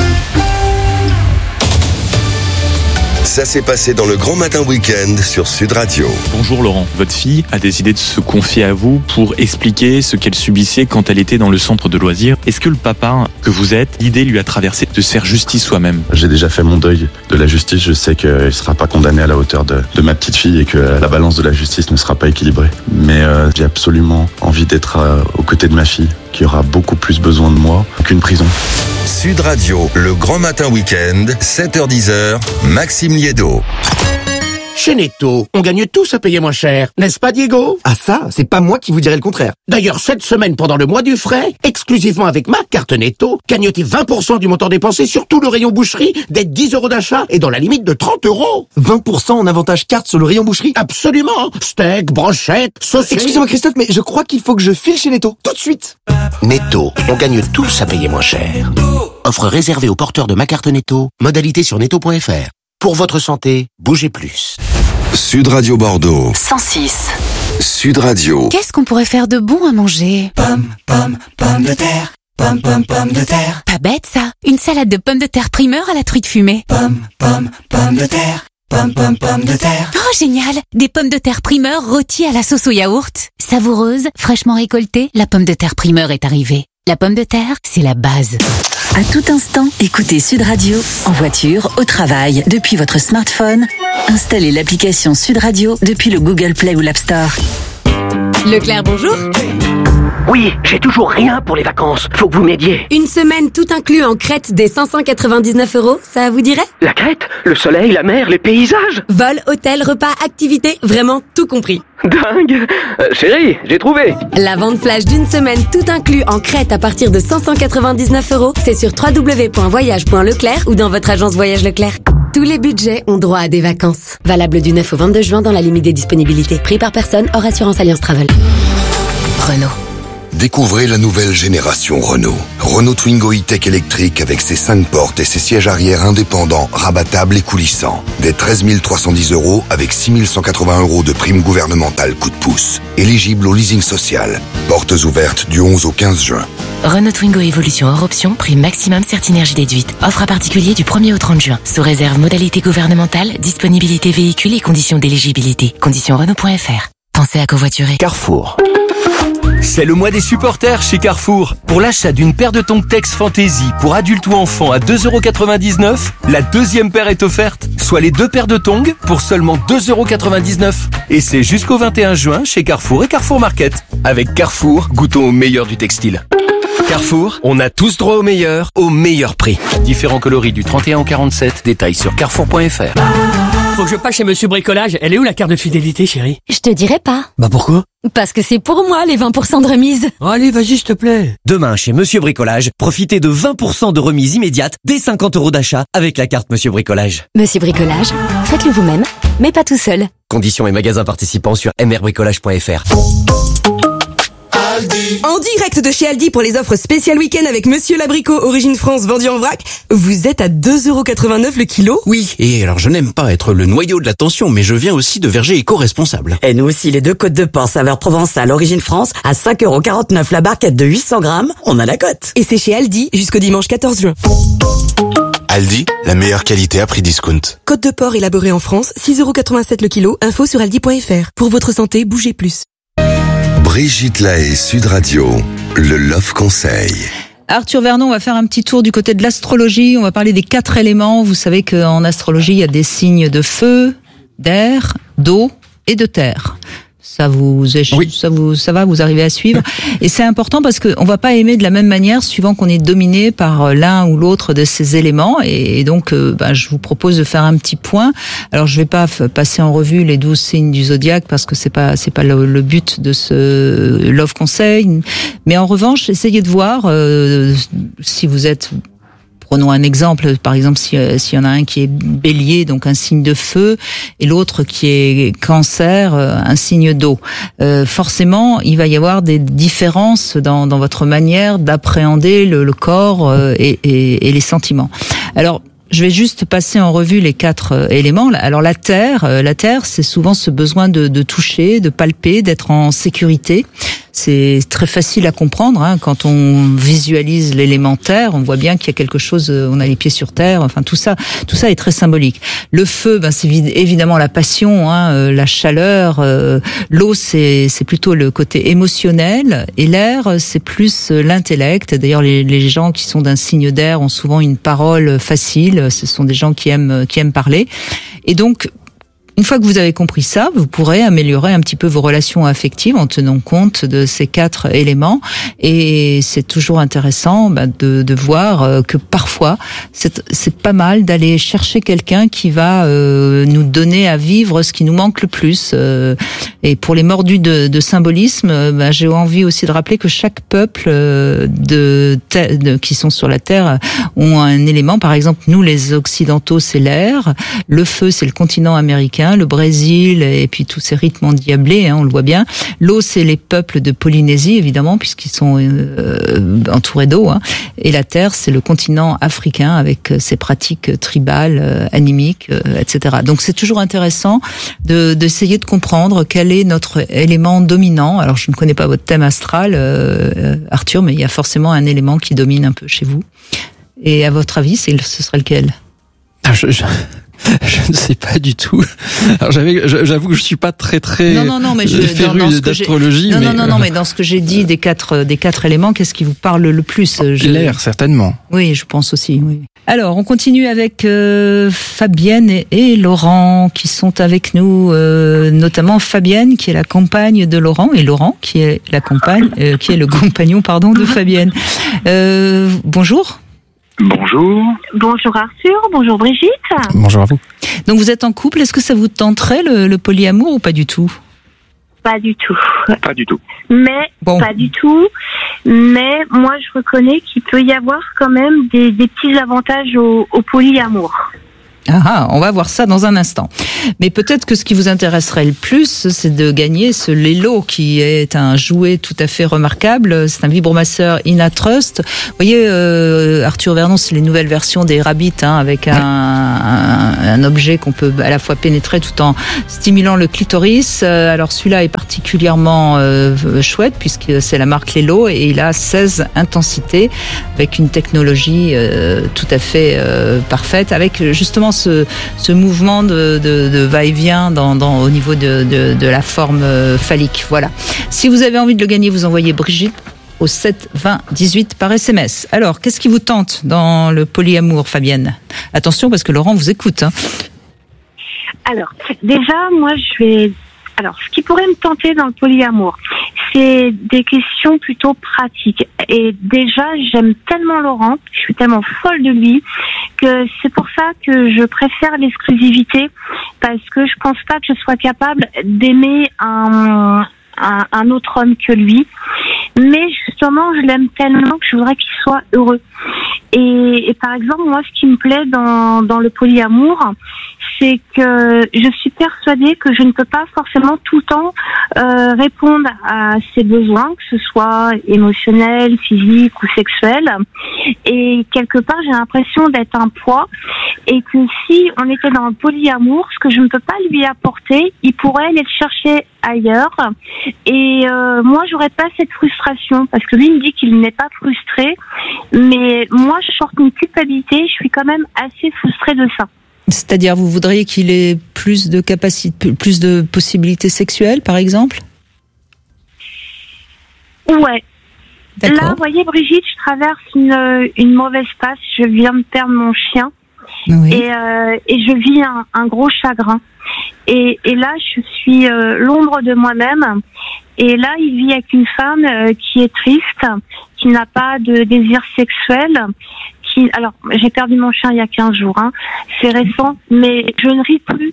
Speaker 1: Ça s'est passé dans le Grand Matin Week-end sur Sud Radio.
Speaker 17: Bonjour Laurent, votre fille a décidé de se confier à vous pour expliquer ce qu'elle subissait quand elle était dans le centre de loisirs. Est-ce que le papa que vous êtes, l'idée lui a traversé de se faire justice soi-même?
Speaker 18: J'ai déjà fait mon deuil de la justice, je sais qu'elle ne sera pas condamnée à la hauteur de ma petite fille et que la balance de la justice ne sera pas équilibrée. Mais j'ai absolument envie d'être aux côtés de ma fille, qui aura beaucoup plus besoin de moi qu'une prison.
Speaker 1: Sud Radio, le Grand Matin Week-end, 7h-10h, Maxime Liédo.
Speaker 19: Chez Netto, on gagne tous à payer moins cher, n'est-ce pas Diego?
Speaker 20: Ah ça, c'est pas moi qui vous dirais le contraire.
Speaker 19: D'ailleurs, cette semaine, pendant le mois du frais, exclusivement avec ma carte Netto, gagnez 20% du montant dépensé sur tout le rayon boucherie, des 10 € d'achat et dans la limite de 30 €.
Speaker 20: 20% en avantage carte sur le rayon boucherie?
Speaker 19: Absolument. Steak, brochette, saucisses...
Speaker 20: Excusez-moi Christophe, mais je crois qu'il faut que je file chez Netto, tout de suite.
Speaker 19: Netto, on gagne tous à payer moins cher. Offre réservée aux porteurs de ma carte Netto, modalité sur netto.fr. Pour votre santé, bougez plus.
Speaker 1: Sud Radio Bordeaux.
Speaker 4: 106.
Speaker 1: Sud Radio.
Speaker 21: Qu'est-ce qu'on pourrait faire de bon à manger?
Speaker 22: Pommes de terre. Pommes de terre.
Speaker 21: Pas bête ça. Une salade de pommes de terre primeur à la truite fumée.
Speaker 22: Pommes de terre. Pommes de terre.
Speaker 21: Oh génial. Des pommes de terre primeur rôties à la sauce au yaourt. Savoureuse, fraîchement récoltée, la pomme de terre primeur est arrivée. La pomme de terre, c'est la base.
Speaker 3: À tout instant, écoutez Sud Radio, en voiture, au travail, depuis votre smartphone. Installez l'application Sud Radio depuis le Google Play ou l'App Store.
Speaker 9: Leclerc, bonjour.
Speaker 10: Oui, j'ai toujours rien pour les vacances. Faut que vous m'aidiez.
Speaker 9: Une semaine tout inclus en Crète dès 599 €, ça vous dirait?
Speaker 10: La Crète, le soleil, la mer, les paysages.
Speaker 9: Vol, hôtel, repas, activités, vraiment tout compris.
Speaker 10: Dingue. Chérie, j'ai trouvé.
Speaker 9: La vente flash d'une semaine tout inclus en Crète à partir de 599 €, c'est sur www.voyage.leclerc ou dans votre agence Voyage Leclerc. Tous les budgets ont droit à des vacances. Valable du 9 au 22 juin dans la limite des disponibilités. Prix par personne, hors assurance Alliance Travel.
Speaker 1: Renault. Découvrez la nouvelle génération Renault. Renault Twingo E-Tech électrique avec ses 5 portes et ses sièges arrière indépendants, rabattables et coulissants. Dès 13 310 € avec 6 180 € de prime gouvernementale coup de pouce. Éligible au leasing social. Portes ouvertes du 11 au 15 juin.
Speaker 21: Renault Twingo Evolution hors option, prix maximum Certinergie déduite. Offre à particulier du 1er au 30 juin. Sous réserve modalité gouvernementale, disponibilité véhicule et conditions d'éligibilité. Conditions Renault.fr. Pensez à covoiturer.
Speaker 12: Carrefour. C'est le mois des supporters chez Carrefour. Pour l'achat d'une paire de tongs Tex Fantasy pour adultes ou enfants à 2,99 €, la deuxième paire est offerte. Soit les 2 paires de tongs pour seulement 2,99 €. Et c'est jusqu'au 21 juin chez Carrefour et Carrefour Market. Avec Carrefour, goûtons au meilleur du textile. Carrefour, on a tous droit au meilleur prix. Différents coloris du 31 au 47, détails sur carrefour.fr.
Speaker 6: Faut que je passe chez Monsieur Bricolage. Elle est où la carte de fidélité, chérie?
Speaker 21: Je te dirai pas.
Speaker 6: Bah pourquoi?
Speaker 21: Parce que c'est pour moi les 20% de remise.
Speaker 6: Allez, vas-y, s'il te plaît.
Speaker 8: Demain, chez Monsieur Bricolage, profitez de 20% de remise immédiate dès 50 € d'achat avec la carte Monsieur Bricolage.
Speaker 21: Monsieur Bricolage, faites-le vous-même, mais pas tout seul.
Speaker 8: Conditions et magasins participants sur mrbricolage.fr.
Speaker 23: En direct de chez Aldi pour les offres spéciales week-end avec Monsieur Labricot, origine France, vendu en vrac. Vous êtes à 2,89 € le kilo.
Speaker 24: Oui, et alors je n'aime pas être le noyau de l'attention, mais je viens aussi de Verger éco-responsable.
Speaker 25: Et nous aussi, les 2 côtes de porc saveur provençale, origine France, à 5,49 € la barquette de 800 grammes, on a la cote.
Speaker 23: Et c'est chez Aldi jusqu'au dimanche 14 juin.
Speaker 1: Aldi, la meilleure qualité à prix discount.
Speaker 23: Côte de porc élaborée en France, 6,87 € le kilo. Info sur aldi.fr. Pour votre santé, bougez plus.
Speaker 1: Brigitte Lahaie, Sud Radio, le Love Conseil.
Speaker 2: Arthur Vernon, on va faire un petit tour du côté de l'astrologie. On va parler des 4 éléments. Vous savez qu'en astrologie, il y a des signes de feu, d'air, d'eau et de terre. Ça va, vous arrivez à suivre. Et c'est important parce que on va pas aimer de la même manière suivant qu'on est dominé par l'un ou l'autre de ces éléments. Et donc, je vous propose de faire un petit point. Alors, je vais pas passer en revue les 12 signes du zodiaque parce que c'est pas le but de ce Love Conseil. Mais en revanche, essayez de voir si vous êtes... Prenons un exemple, par exemple, s'il y en a un qui est bélier, donc un signe de feu, et l'autre qui est cancer, un signe d'eau. Forcément, il va y avoir des différences dans votre manière d'appréhender le corps et les sentiments. Alors, je vais juste passer en revue les 4 éléments. Alors la terre, c'est souvent ce besoin de toucher, de palper, d'être en sécurité. C'est très facile à comprendre quand on visualise l'élément terre, on voit bien qu'il y a quelque chose, on a les pieds sur terre, enfin tout ça est très symbolique. Le feu, c'est évidemment la passion, la chaleur. L'eau, c'est plutôt le côté émotionnel, et l'air, c'est plus l'intellect. D'ailleurs, les gens qui sont d'un signe d'air ont souvent une parole facile. Ce sont des gens qui aiment parler. Et donc, une fois que vous avez compris ça, vous pourrez améliorer un petit peu vos relations affectives en tenant compte de ces 4 éléments. Et c'est toujours intéressant de voir que parfois, c'est pas mal d'aller chercher quelqu'un qui va nous donner à vivre ce qui nous manque le plus. Et pour les mordus de symbolisme, j'ai envie aussi de rappeler que chaque peuple qui sont sur la Terre ont un élément. Par exemple, nous, les Occidentaux, c'est l'air. Le feu, c'est le continent américain. Le Brésil et puis tous ces rythmes endiablés, on le voit bien. L'eau, c'est les peuples de Polynésie, évidemment, puisqu'ils sont entourés d'eau. Et la terre, c'est le continent africain avec ses pratiques tribales, animiques, etc. Donc c'est toujours intéressant d'essayer de comprendre quel est notre élément dominant. Alors je ne connais pas votre thème astral, Arthur, mais il y a forcément un élément qui domine un peu chez vous. Et à votre avis, ce serait lequel ?
Speaker 5: Je ne sais pas du tout. Alors j'avoue que je suis pas très
Speaker 2: non, mais
Speaker 5: féru d'astrologie.
Speaker 2: Non, mais dans ce que j'ai dit des quatre éléments, qu'est-ce qui vous parle le plus?
Speaker 5: L'air, certainement.
Speaker 2: Oui, je pense aussi. Oui. Alors, on continue avec Fabienne et Laurent qui sont avec nous, notamment Fabienne qui est la compagne de Laurent et Laurent qui est la compagne, qui est le compagnon, de Fabienne. Bonjour.
Speaker 7: Bonjour.
Speaker 11: Bonjour Arthur, bonjour Brigitte.
Speaker 5: Bonjour à vous.
Speaker 2: Donc vous êtes en couple, est-ce que ça vous tenterait le polyamour ou pas du tout?
Speaker 11: Pas du tout.
Speaker 7: Pas du tout.
Speaker 11: Pas du tout. Mais moi je reconnais qu'il peut y avoir quand même des petits avantages au polyamour.
Speaker 2: On va voir ça dans un instant. Mais peut-être que ce qui vous intéresserait le plus, c'est de gagner ce Lelo, qui est un jouet tout à fait remarquable. C'est un vibromasseur Inatrust. Vous voyez, Arthur Vernon, c'est les nouvelles versions des Rabbit, avec un objet qu'on peut à la fois pénétrer tout en stimulant le clitoris. Alors celui-là est particulièrement chouette puisque c'est la marque Lelo et il a 16 intensités avec une technologie tout à fait parfaite, avec justement ce mouvement de va-et-vient au niveau de la forme phallique. Voilà. Si vous avez envie de le gagner, vous envoyez Brigitte au 7 20 18 par SMS. Alors, qu'est-ce qui vous tente dans le polyamour, Fabienne? Attention, parce que Laurent vous écoute.
Speaker 11: Alors, déjà, moi, Alors, ce qui pourrait me tenter dans le polyamour, c'est des questions plutôt pratiques. Et déjà, j'aime tellement Laurent, je suis tellement folle de lui, que c'est pour ça que je préfère l'exclusivité, parce que je pense pas que je sois capable d'aimer un autre homme que lui. Mais justement, je l'aime tellement que je voudrais qu'il soit heureux. Et par exemple, moi, ce qui me plaît dans le polyamour, c'est que je suis persuadée que je ne peux pas forcément tout le temps répondre à ses besoins, que ce soit émotionnel, physique ou sexuel. Et quelque part, j'ai l'impression d'être un poids, et que si on était dans le polyamour, ce que je ne peux pas lui apporter, il pourrait aller le chercher ailleurs. Et moi, j'aurais pas cette frustration, parce que lui me dit qu'il n'est pas frustré, mais moi, je sors une culpabilité. Je suis quand même assez frustrée de ça.
Speaker 2: C'est-à-dire, vous voudriez qu'il ait plus de capacités, plus de possibilités sexuelles, par exemple?
Speaker 11: Ouais.
Speaker 2: D'accord.
Speaker 11: Là, vous voyez, Brigitte, je traverse une mauvaise passe. Je viens de perdre mon chien.
Speaker 2: Oui.
Speaker 11: Et je vis un gros chagrin. Et là, je suis l'ombre de moi-même. Et là, il vit avec une femme qui est triste, qui n'a pas de désir sexuel. Alors, j'ai perdu mon chien il y a 15 jours. C'est récent, mais je ne ris plus.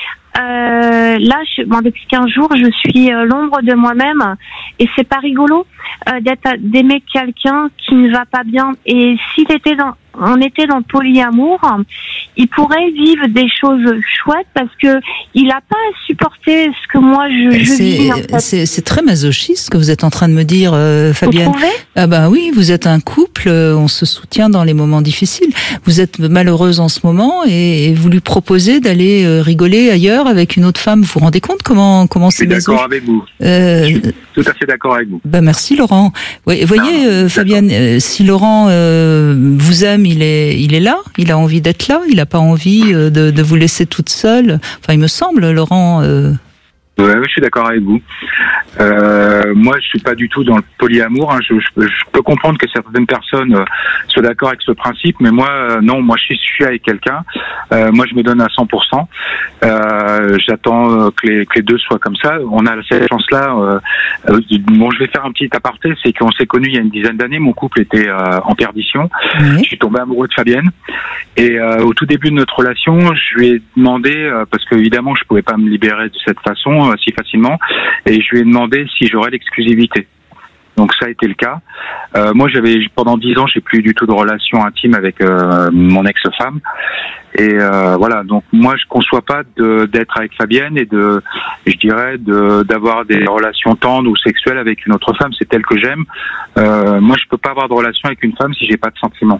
Speaker 11: Là, depuis 15 jours, je suis l'ombre de moi-même. Et c'est pas rigolo d'aimer quelqu'un qui ne va pas bien. Et s'il était on était dans le polyamour, il pourrait vivre des choses chouettes, parce que il a pas à supporter ce que moi je vis. En fait.
Speaker 2: C'est très masochiste ce que vous êtes en train de me dire, Fabienne.
Speaker 11: Vous trouvez?
Speaker 2: Ah ben oui, vous êtes un couple, on se soutient dans les moments difficiles. Vous êtes malheureuse en ce moment et vous lui proposez d'aller rigoler ailleurs avec une autre femme. Vous vous rendez compte comment c'est masochiste?
Speaker 7: Je suis d'accord avec vous. Je suis tout à fait d'accord avec vous.
Speaker 2: Merci Laurent. Oui, voyez, Fabienne, si Laurent vous aime, il est là, il a envie d'être là, il n'a pas envie de vous laisser toute seule. Enfin, il me semble, Laurent.
Speaker 7: Ouais, je suis d'accord avec vous. Moi, je suis pas du tout dans le polyamour. Je peux comprendre que certaines personnes soient d'accord avec ce principe, mais moi, non. Moi, je suis avec quelqu'un. Moi, je me donne à 100%. J'attends que les deux soient comme ça. On a cette chance-là. Bon, je vais faire un petit aparté. C'est qu'on s'est connus il y a une dizaine d'années. Mon couple était en perdition. Je suis tombé amoureux de Fabienne. Et au tout début de notre relation, je lui ai demandé, parce que évidemment, je pouvais pas me libérer de cette façon si facilement, et je lui ai demandé si j'aurais l'exclusivité. Donc ça a été le cas. Moi, pendant 10 ans, j'ai plus du tout de relation intime avec mon ex-femme. Et voilà. Donc moi, je conçois pas d'être avec Fabienne et d'avoir des relations tendres ou sexuelles avec une autre femme. C'est elle que j'aime. Moi, je peux pas avoir de relation avec une femme si j'ai pas de sentiments.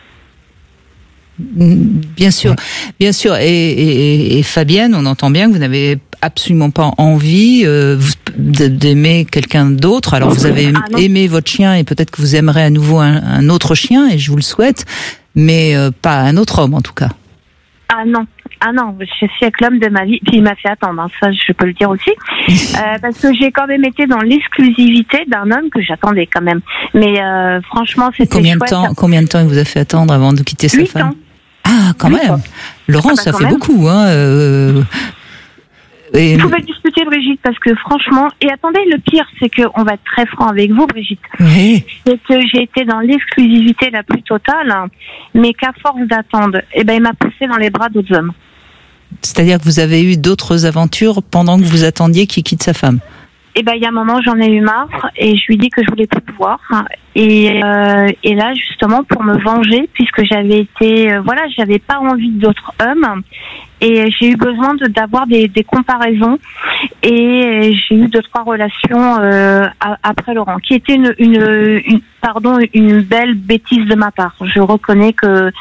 Speaker 2: Bien sûr. Et Fabienne, on entend bien que vous n'avez absolument pas envie d'aimer quelqu'un d'autre. Alors vous avez aimé votre chien et peut-être que vous aimerez à nouveau un autre chien, et je vous le souhaite, mais pas un autre homme en tout cas.
Speaker 11: Ah non, Ah non, je suis avec l'homme de ma vie, puis il m'a fait attendre, hein, ça je peux le dire aussi, parce que j'ai quand même été dans l'exclusivité d'un homme que j'attendais quand même. Mais franchement, c'était chouette.
Speaker 2: Combien de temps il vous a fait attendre avant de quitter sa femme?
Speaker 11: 8 ans.
Speaker 2: Ah, quand même. Laurent, ça fait beaucoup, hein.
Speaker 11: Vous pouvez discuter, Brigitte, parce que franchement, et attendez, le pire, c'est que on va être très franc avec vous, Brigitte.
Speaker 2: Oui.
Speaker 11: C'est que j'ai été dans l'exclusivité la plus totale, mais qu'à force d'attendre, il m'a poussé dans les bras d'autres hommes.
Speaker 2: C'est-à-dire que vous avez eu d'autres aventures pendant que vous attendiez qu'il quitte sa femme?
Speaker 11: Il y a un moment, j'en ai eu marre et je lui ai dit que je voulais plus voir. Et là, justement, pour me venger, puisque j'avais été, j'avais pas envie d'autres hommes. Et j'ai eu besoin d'avoir des comparaisons. Et j'ai eu 2-3 relations après Laurent, qui était une belle bêtise de ma part. Je reconnais que.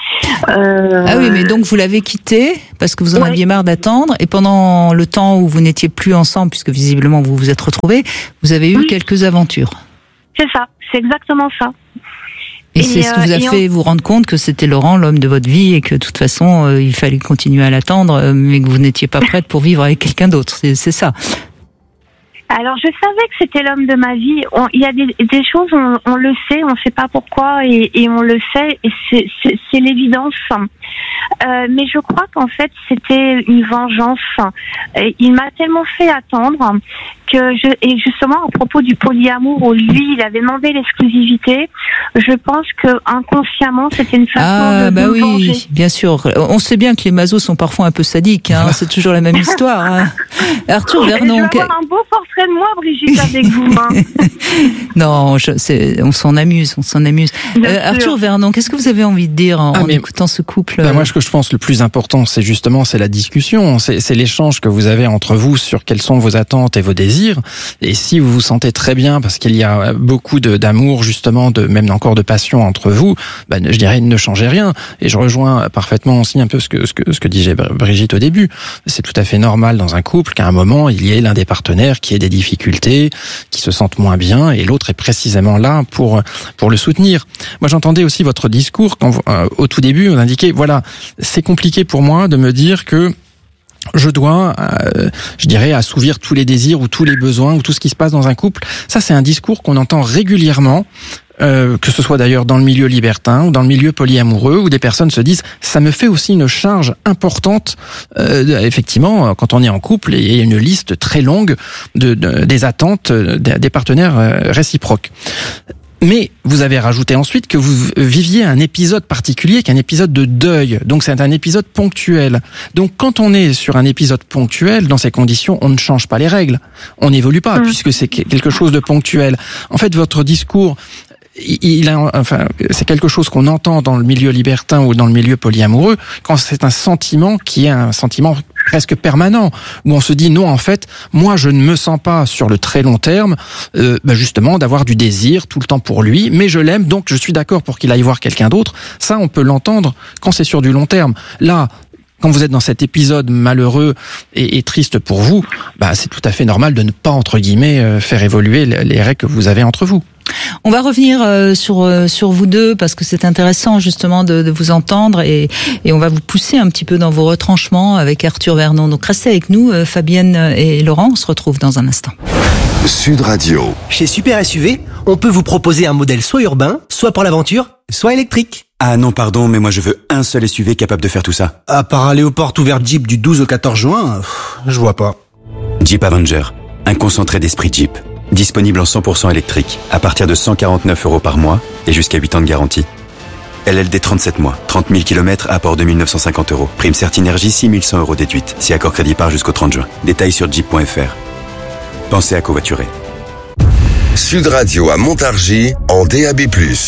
Speaker 2: Ah oui, mais donc vous l'avez quitté parce que vous en aviez marre d'attendre, et pendant le temps où vous n'étiez plus ensemble, puisque visiblement vous vous êtes retrouvés, vous avez eu quelques aventures.
Speaker 11: C'est ça, c'est exactement ça.
Speaker 2: Et c'est ce qui vous a fait vous rendre compte que c'était Laurent, l'homme de votre vie, et que de toute façon, il fallait continuer à l'attendre, mais que vous n'étiez pas prête pour vivre avec quelqu'un d'autre. C'est ça.
Speaker 11: Alors, je savais que c'était l'homme de ma vie. Il y a des choses, on le sait, on ne sait pas pourquoi, et on le sait, et c'est l'évidence. Mais je crois qu'en fait, c'était une vengeance. Il m'a tellement fait attendre et justement, à propos du polyamour où lui, il avait demandé l'exclusivité, je pense que inconsciemment, c'était une façon de
Speaker 2: oui,
Speaker 11: venger.
Speaker 2: Bien sûr. On sait bien que les masos sont parfois un peu sadiques, hein. C'est toujours la même histoire, hein. Arthur Vernon.
Speaker 11: Je vais avoir un beau portrait de moi, Brigitte, avec vous, hein.
Speaker 2: Non, on s'en amuse. Arthur Vernon, qu'est-ce que vous avez envie de dire en écoutant ce couple?
Speaker 5: Moi, ce que je pense le plus important, c'est la discussion, c'est l'échange que vous avez entre vous sur quelles sont vos attentes et vos désirs. Et si vous vous sentez très bien, parce qu'il y a beaucoup d'amour, justement, même encore de passion entre vous, je dirais ne changez rien. Et je rejoins parfaitement aussi un peu ce que disait Brigitte au début. C'est tout à fait normal dans un couple qu'à un moment, il y ait l'un des partenaires qui ait des difficultés, qui se sente moins bien, et l'autre est précisément là pour le soutenir. Moi, j'entendais aussi votre discours quand au tout début, vous indiquiez, voilà, c'est compliqué pour moi de me dire que je dois, je dirais, assouvir tous les désirs ou tous les besoins ou tout ce qui se passe dans un couple. Ça, c'est un discours qu'on entend régulièrement, que ce soit d'ailleurs dans le milieu libertin ou dans le milieu polyamoureux, où des personnes se disent « ça me fait aussi une charge importante ». Effectivement, quand on est en couple, il y a une liste très longue des attentes des partenaires réciproques. Mais vous avez rajouté ensuite que vous viviez un épisode particulier, qu'un épisode de deuil. Donc c'est un épisode ponctuel. Donc quand on est sur un épisode ponctuel, dans ces conditions, on ne change pas les règles. On n'évolue pas, puisque c'est quelque chose de ponctuel. En fait, votre discours, c'est quelque chose qu'on entend dans le milieu libertin ou dans le milieu polyamoureux, quand c'est un sentiment qui est un sentiment presque permanent, où on se dit non, en fait, moi je ne me sens pas sur le très long terme, justement, d'avoir du désir tout le temps pour lui, mais je l'aime, donc je suis d'accord pour qu'il aille voir quelqu'un d'autre. Ça, on peut l'entendre quand c'est sur du long terme. Là, quand vous êtes dans cet épisode malheureux et triste pour vous, c'est tout à fait normal de ne pas, entre guillemets, faire évoluer les règles que vous avez entre vous.
Speaker 2: On va revenir sur vous deux, parce que c'est intéressant justement de vous entendre, et on va vous pousser un petit peu dans vos retranchements avec Arthur Vernon. Donc restez avec nous, Fabienne et Laurent, on se retrouve dans un instant.
Speaker 13: Sud Radio.
Speaker 10: Chez Super SUV, on peut vous proposer un modèle soit urbain, soit pour l'aventure, soit électrique.
Speaker 24: Ah non, pardon, mais moi je veux un seul SUV capable de faire tout ça.
Speaker 20: À part aller aux portes ouvertes Jeep du 12 au 14 juin, je vois pas.
Speaker 24: Jeep Avenger, un concentré d'esprit Jeep. Disponible en 100% électrique, à partir de 149 € par mois et jusqu'à 8 ans de garantie. LLD 37 mois, 30 000 km à apport de 1 950 €. Prime Certinergie 6 100 € déduite, si accord crédit par jusqu'au 30 juin. Détails sur jeep.fr. Pensez à covoiturer.
Speaker 13: Sud Radio à Montargis en DAB+.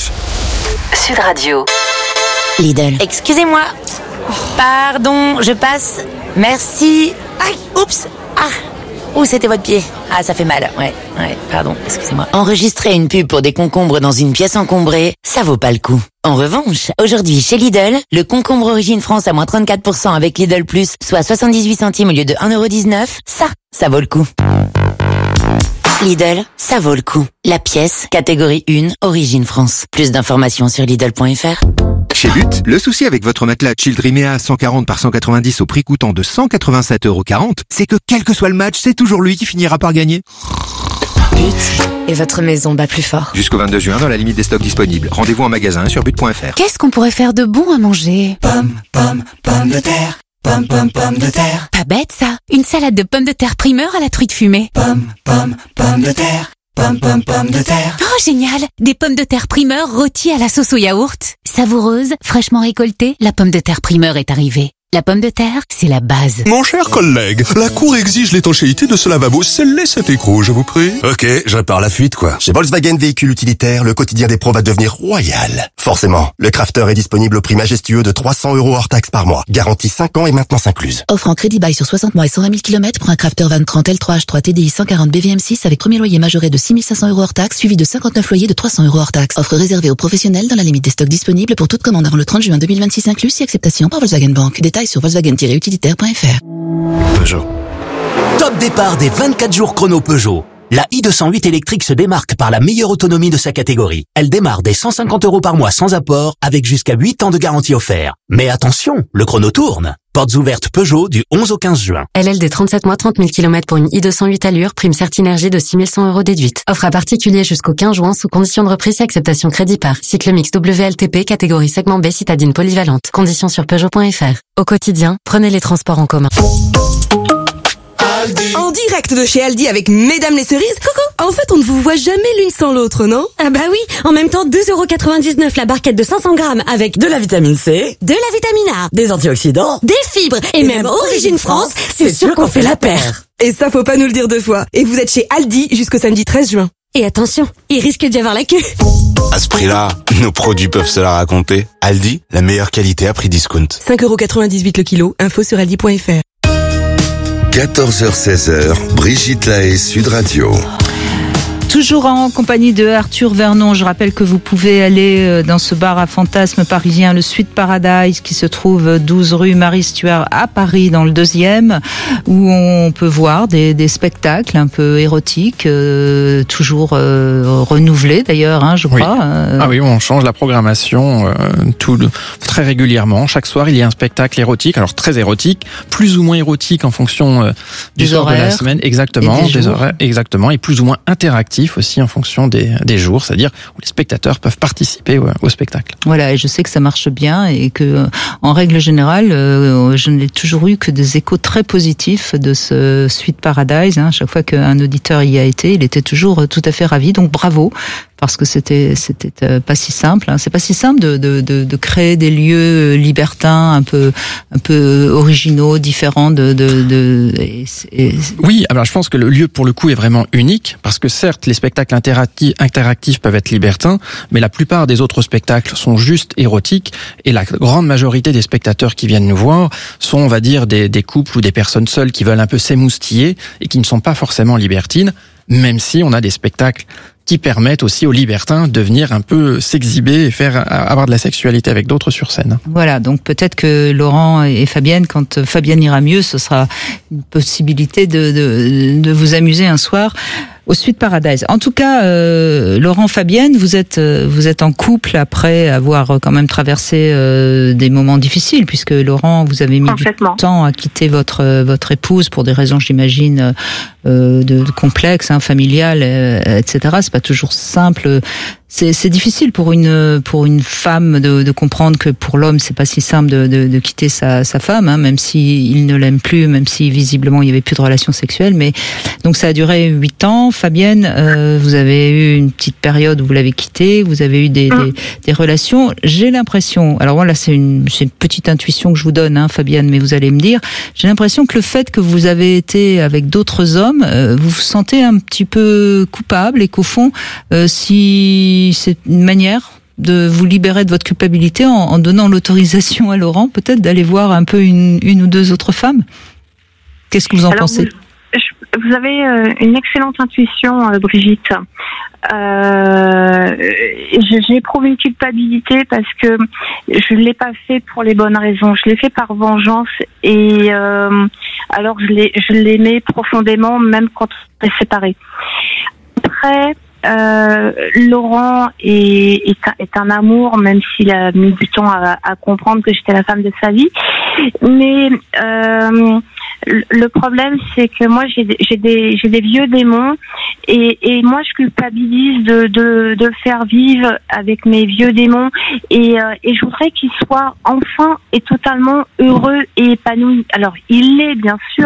Speaker 3: Sud Radio.
Speaker 14: Lidl. Excusez-moi. Pardon, je passe. Merci. Aïe, oups. Ah. Ouh, c'était votre pied. Ah, ça fait mal. Ouais, pardon, excusez-moi. Enregistrer une pub pour des concombres dans une pièce encombrée, ça vaut pas le coup. En revanche, aujourd'hui chez Lidl, le concombre Origine France à moins 34% avec Lidl Plus, soit 78 centimes au lieu de 1,19 €, ça vaut le coup. Lidl, ça vaut le coup. La pièce, catégorie 1, origine France. Plus d'informations sur Lidl.fr.
Speaker 15: Chez But, le souci avec votre matelas Childrimea 140 par 190 au prix coûtant de 187,40 €, c'est que quel que soit le match, c'est toujours lui qui finira par gagner.
Speaker 16: But, et votre maison bat plus fort.
Speaker 15: Jusqu'au 22 juin, dans la limite des stocks disponibles. Rendez-vous en magasin sur but.fr.
Speaker 16: Qu'est-ce qu'on pourrait faire de bon à manger?
Speaker 22: Pommes de terre. Pommes de terre.
Speaker 16: Pas bête ça. Une salade de pommes de terre primeur à la truite fumée.
Speaker 22: Pommes de terre. Pommes de terre.
Speaker 16: Oh génial. Des pommes de terre primeur rôties à la sauce au yaourt. Savoureuse, fraîchement récoltée, la pomme de terre primeur est arrivée. La pomme de terre, c'est la base.
Speaker 17: Mon cher collègue, la Cour exige l'étanchéité de ce lavabo. Scellez cet écrou, je vous prie.
Speaker 18: Ok, je répare la fuite, quoi. Chez Volkswagen Véhicules Utilitaires, le quotidien des pros va devenir royal. Forcément, le Crafter est disponible au prix majestueux de 300 € hors taxe par mois. Garantie 5 ans et maintenance incluse.
Speaker 19: Offre en crédit bail sur 60 mois et 120 000 km pour un Crafter Van 30 L3H3 TDI 140 BVM6 avec premier loyer majoré de 6 500 € hors taxe, suivi de 59 loyers de 300 € hors taxe. Offre réservée aux professionnels dans la limite des stocks disponibles pour toute commande avant le 30 juin 2026 inclus, si acceptation par Volkswagen Bank. Détails sur Volkswagen-utilitaire.fr.
Speaker 18: Peugeot.
Speaker 26: Top départ des 24 jours chrono Peugeot. La i208 électrique se démarque par la meilleure autonomie de sa catégorie. Elle démarre dès 150 € par mois sans apport, avec jusqu'à 8 ans de garantie offerte. Mais attention, le chrono tourne. Portes ouvertes Peugeot du 11 au 15 juin.
Speaker 9: LLD 37 mois, 30 000 km pour une i208 allure, prime Certinergie de 6 100 € déduite. Offre à particulier jusqu'au 15 juin sous condition de reprise et acceptation crédit par. Cycle mix WLTP, catégorie segment B, citadine polyvalente. Conditions sur Peugeot.fr. Au quotidien, prenez les transports en commun.
Speaker 23: En direct de chez Aldi avec Mesdames les cerises. Coucou. En fait, on ne vous voit jamais l'une sans l'autre, non?
Speaker 27: Ah bah oui. En même temps, 2,99 € la barquette de 500 grammes avec
Speaker 25: de la vitamine C,
Speaker 27: de la vitamine A,
Speaker 25: des antioxydants,
Speaker 27: des fibres et même Origine France. C'est sûr qu'on fait la paire.
Speaker 23: Et ça, faut pas nous le dire deux fois. Et vous êtes chez Aldi jusqu'au samedi 13 juin.
Speaker 27: Et attention, il risque d'y avoir la queue.
Speaker 18: À ce prix-là, nos produits peuvent se la raconter. Aldi, la meilleure qualité à prix discount.
Speaker 23: 5,98 € le kilo. Info sur aldi.fr.
Speaker 13: 14h-16h, Brigitte Lahaie, Sud Radio.
Speaker 2: Toujours en compagnie de Arthur Vernon. Je rappelle que vous pouvez aller dans ce bar à fantasmes parisien, le Sweet Paradise, qui se trouve 12 rue Marie Stuart à Paris, dans le 2e, où on peut voir des spectacles un peu érotiques, toujours renouvelés d'ailleurs, je crois.
Speaker 5: Ah oui, on change la programmation très régulièrement. Chaque soir, il y a un spectacle érotique, alors très érotique, plus ou moins érotique en fonction du soir de la semaine, exactement, des horaires, exactement, et plus ou moins interactif aussi en fonction des jours, c'est-à-dire où les spectateurs peuvent participer au spectacle.
Speaker 2: Voilà, et je sais que ça marche bien et que, en règle générale, je n'ai toujours eu que des échos très positifs de ce Sweet Paradise. Chaque fois qu'un auditeur y a été, il était toujours tout à fait ravi. Donc bravo. Parce que c'était pas si simple. C'est pas si simple de créer des lieux libertins, un peu originaux, différents
Speaker 5: Oui, alors je pense que le lieu pour le coup est vraiment unique parce que certes les spectacles interactifs peuvent être libertins, mais la plupart des autres spectacles sont juste érotiques et la grande majorité des spectateurs qui viennent nous voir sont, on va dire, des couples ou des personnes seules qui veulent un peu s'émoustiller et qui ne sont pas forcément libertines, même si on a des spectacles qui permettent aussi aux libertins de venir un peu s'exhiber et avoir de la sexualité avec d'autres sur scène.
Speaker 2: Voilà, donc peut-être que Laurent et Fabienne, quand Fabienne ira mieux, ce sera une possibilité de vous amuser un soir au Sweet Paradise. En tout cas, Laurent, Fabienne, vous êtes en couple après avoir quand même traversé des moments difficiles, puisque Laurent, vous avez mis du temps à quitter votre épouse pour des raisons, j'imagine, de complexes, familiales, etc. C'est pas toujours simple. C'est difficile pour une femme de comprendre que pour l'homme c'est pas si simple de quitter sa femme, même si il ne l'aime plus, même si visiblement il y avait plus de relations sexuelles. Mais donc ça a duré 8 ans. Fabienne, vous avez eu une petite période où vous l'avez quitté, vous avez eu des relations. J'ai l'impression, alors voilà, c'est une petite intuition que je vous donne, Fabienne, mais vous allez me dire, j'ai l'impression que le fait que vous avez été avec d'autres hommes, vous vous sentez un petit peu coupable et qu'au fond, si c'est une manière de vous libérer de votre culpabilité en donnant l'autorisation à Laurent, peut-être d'aller voir un peu une ou deux autres femmes. Qu'est-ce que vous en pensez ?
Speaker 11: Vous avez une excellente intuition, Brigitte. J'éprouve une culpabilité parce que je l'ai pas fait pour les bonnes raisons. Je l'ai fait par vengeance et alors je l'aimais profondément même quand on est séparés. après, Laurent est un amour, même s'il a mis du temps à comprendre que j'étais la femme de sa vie. Mais le problème, c'est que moi, j'ai des vieux démons, et moi, je culpabilise de le faire vivre avec mes vieux démons, et je voudrais qu'il soit enfin et totalement heureux et épanoui. Alors, il l'est, bien sûr,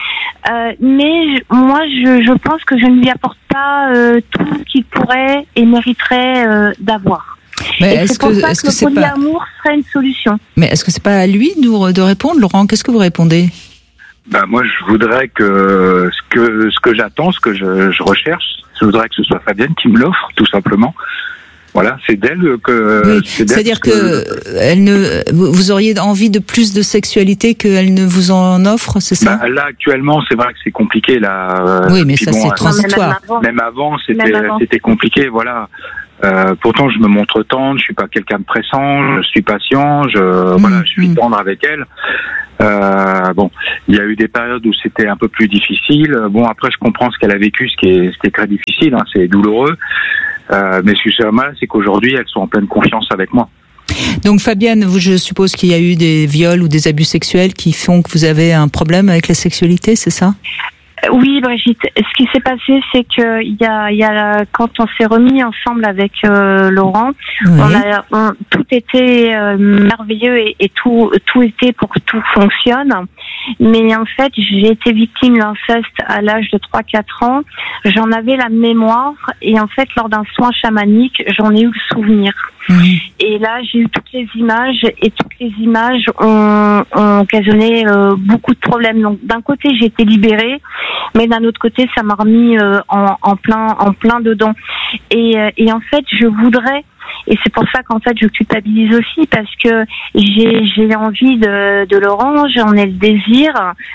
Speaker 11: mais moi, je pense que je ne lui apporte pas tout ce qu'il pourrait et mériterait d'avoir.
Speaker 2: Mais
Speaker 11: et c'est pour ça que le polyamour serait une solution.
Speaker 2: Mais est-ce que c'est pas à lui de répondre, Laurent? Qu'est-ce que vous répondez?
Speaker 1: Moi, je voudrais que ce que j'attends, ce que je recherche, je voudrais que ce soit Fabienne qui me l'offre, tout simplement. Voilà, c'est d'elle que. Oui,
Speaker 2: c'est-à-dire que vous auriez envie de plus de sexualité qu'elle ne vous en offre, c'est ça?
Speaker 1: Là, actuellement, c'est vrai que c'est compliqué là.
Speaker 2: Oui, mais ça c'est transitoire.
Speaker 1: Même avant, c'était compliqué, voilà. Pourtant, je me montre tendre, je suis pas quelqu'un de pressant, je suis patient, voilà, je suis tendre avec elle. Il y a eu des périodes où c'était un peu plus difficile. Après, je comprends ce qu'elle a vécu, ce qui est très difficile, hein, c'est douloureux. Mais ce que j'ai mal, c'est qu'aujourd'hui, elles sont en pleine confiance avec moi.
Speaker 2: Donc, Fabienne, je suppose qu'il y a eu des viols ou des abus sexuels qui font que vous avez un problème avec la sexualité, c'est ça?
Speaker 11: Oui, Brigitte. Ce qui s'est passé, c'est que il y a quand on s'est remis ensemble avec Laurent, oui. Tout était merveilleux et tout était pour que tout fonctionne. Mais en fait, j'ai été victime d'inceste à l'âge de 3-4 ans. J'en avais la mémoire et en fait, lors d'un soin chamanique, j'en ai eu le souvenir. Oui. Et là, j'ai eu toutes les images et toutes les images ont occasionné beaucoup de problèmes. Donc, d'un côté, j'ai été libérée, mais d'un autre côté, ça m'a remis en plein dedans. Et en fait, je voudrais, et c'est pour ça qu'en fait je culpabilise aussi, parce que j'ai envie de Laurent, j'en ai le désir,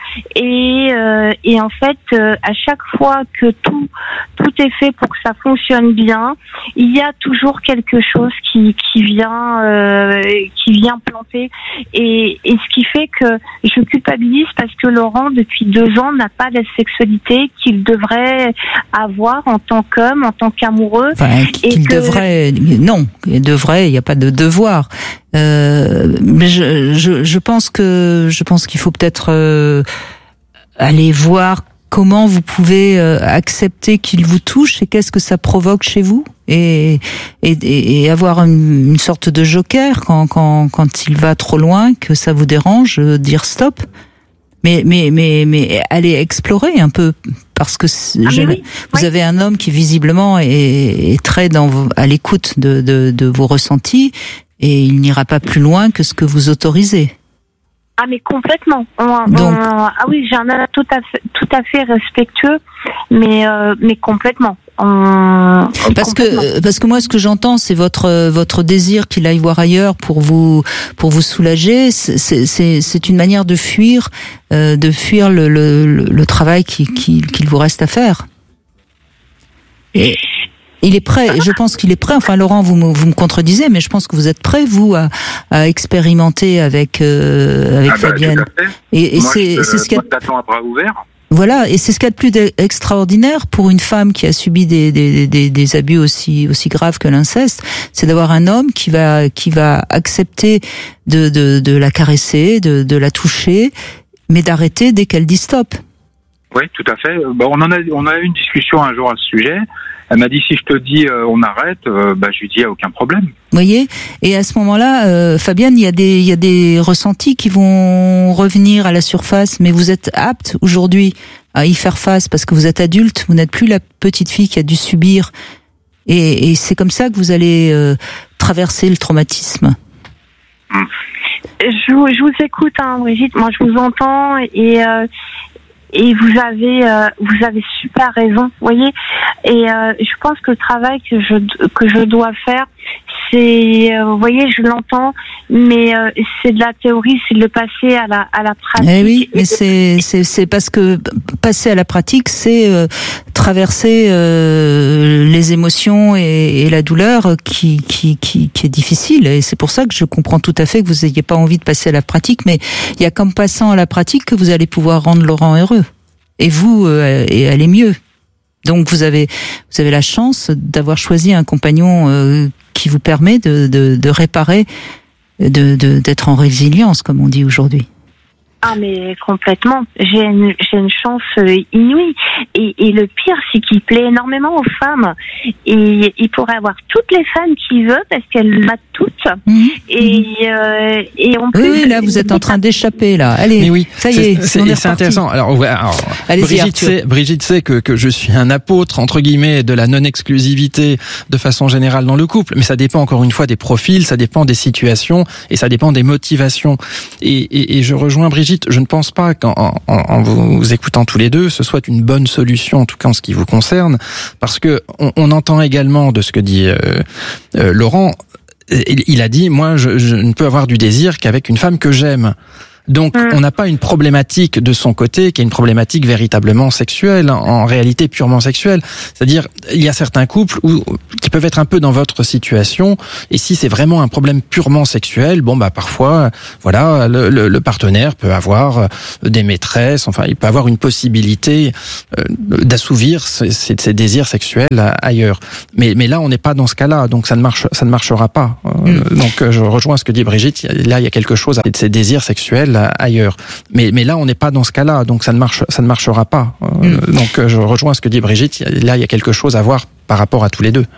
Speaker 11: et en fait à chaque fois que tout est fait pour que ça fonctionne bien, il y a toujours quelque chose qui vient planter, et ce qui fait que je culpabilise parce que Laurent depuis 2 ans n'a pas la sexualité qu'il devrait avoir en tant qu'homme, en tant qu'amoureux.
Speaker 2: Enfin, non, il devrait, il n'y a pas de devoir. Mais je pense qu'il faut peut-être aller voir comment vous pouvez accepter qu'il vous touche et qu'est-ce que ça provoque chez vous, et avoir une sorte de joker quand il va trop loin, que ça vous dérange, dire stop. Mais allez explorer un peu, parce que vous avez un homme qui visiblement est très à l'écoute de vos ressentis, et il n'ira pas plus loin que ce que vous autorisez.
Speaker 11: Ah, mais complètement. Oui, j'ai un homme tout à fait respectueux, mais complètement.
Speaker 2: Parce que moi, ce que j'entends, c'est votre désir qu'il aille voir ailleurs pour vous soulager. C'est une manière de fuir le travail qu'il vous reste à faire. Et il est prêt. Je pense qu'il est prêt. Enfin, Laurent, vous me contredisez, mais je pense que vous êtes prêt, vous, à expérimenter avec Fabienne.
Speaker 1: Tout à fait.
Speaker 2: Et
Speaker 1: moi,
Speaker 2: c'est ce qu'il y a.
Speaker 1: J'attends à bras ouverts.
Speaker 2: Voilà, et c'est ce qu'il y a de plus extraordinaire pour une femme qui a subi des abus aussi graves que l'inceste, c'est d'avoir un homme qui va accepter de la caresser, de la toucher, mais d'arrêter dès qu'elle dit stop.
Speaker 1: Oui, tout à fait. On a eu une discussion un jour à ce sujet. Elle m'a dit, si je te dis on arrête, je lui dis, il n'y a aucun problème.
Speaker 2: Vous voyez, et à ce moment-là, Fabienne, il y a des ressentis qui vont revenir à la surface, mais vous êtes apte aujourd'hui à y faire face parce que vous êtes adulte, vous n'êtes plus la petite fille qui a dû subir, et c'est comme ça que vous allez traverser le traumatisme.
Speaker 11: Je vous écoute, hein, Brigitte. Moi, je vous entends, et vous avez super raison, vous voyez. Et je pense que le travail que je dois faire, c'est, vous voyez, je l'entends, mais c'est de la théorie, c'est de le passer à la pratique.
Speaker 2: Eh oui, mais c'est parce que passer à la pratique, c'est traverser les émotions et la douleur qui est difficile. Et c'est pour ça que je comprends tout à fait que vous n'ayez pas envie de passer à la pratique, mais il y a qu'en passant à la pratique que vous allez pouvoir rendre Laurent heureux. Et vous, et aller mieux. Donc vous avez la chance d'avoir choisi un compagnon qui vous permet de réparer, d'être en résilience, comme on dit aujourd'hui.
Speaker 11: Ah mais complètement, j'ai une chance inouïe et le pire c'est qu'il plaît énormément aux femmes et il pourrait avoir toutes les femmes qu'il veut parce qu'elles matent toutes et en plus
Speaker 2: oui là vous êtes en train d'échapper là, allez,
Speaker 5: mais oui,
Speaker 2: ça y est,
Speaker 5: c'est intéressant. Alors Brigitte sait que je suis un apôtre entre guillemets de la non-exclusivité de façon générale dans le couple, mais ça dépend encore une fois des profils, ça dépend des situations et ça dépend des motivations et je rejoins Brigitte. Je ne pense pas qu'en vous écoutant tous les deux, ce soit une bonne solution, en tout cas en ce qui vous concerne, parce que on entend également de ce que dit Laurent. Il a dit, moi, je ne peux avoir du désir qu'avec une femme que j'aime. Donc, on n'a pas une problématique de son côté qui est une problématique véritablement sexuelle, en réalité purement sexuelle. C'est-à-dire, il y a certains couples qui peuvent être un peu dans votre situation, et si c'est vraiment un problème purement sexuel, bon, bah, parfois, voilà, le partenaire peut avoir des maîtresses, enfin, il peut avoir une possibilité d'assouvir ses désirs sexuels ailleurs. Mais là, on n'est pas dans ce cas-là, donc ça ne marchera pas. Donc, je rejoins ce que dit Brigitte. Là, il y a quelque chose de ses désirs sexuels ailleurs. Mais là, on n'est pas dans ce cas-là, donc ça ne marchera pas. Donc, je rejoins ce que dit Brigitte. Là, il y a quelque chose à voir par rapport à tous les deux.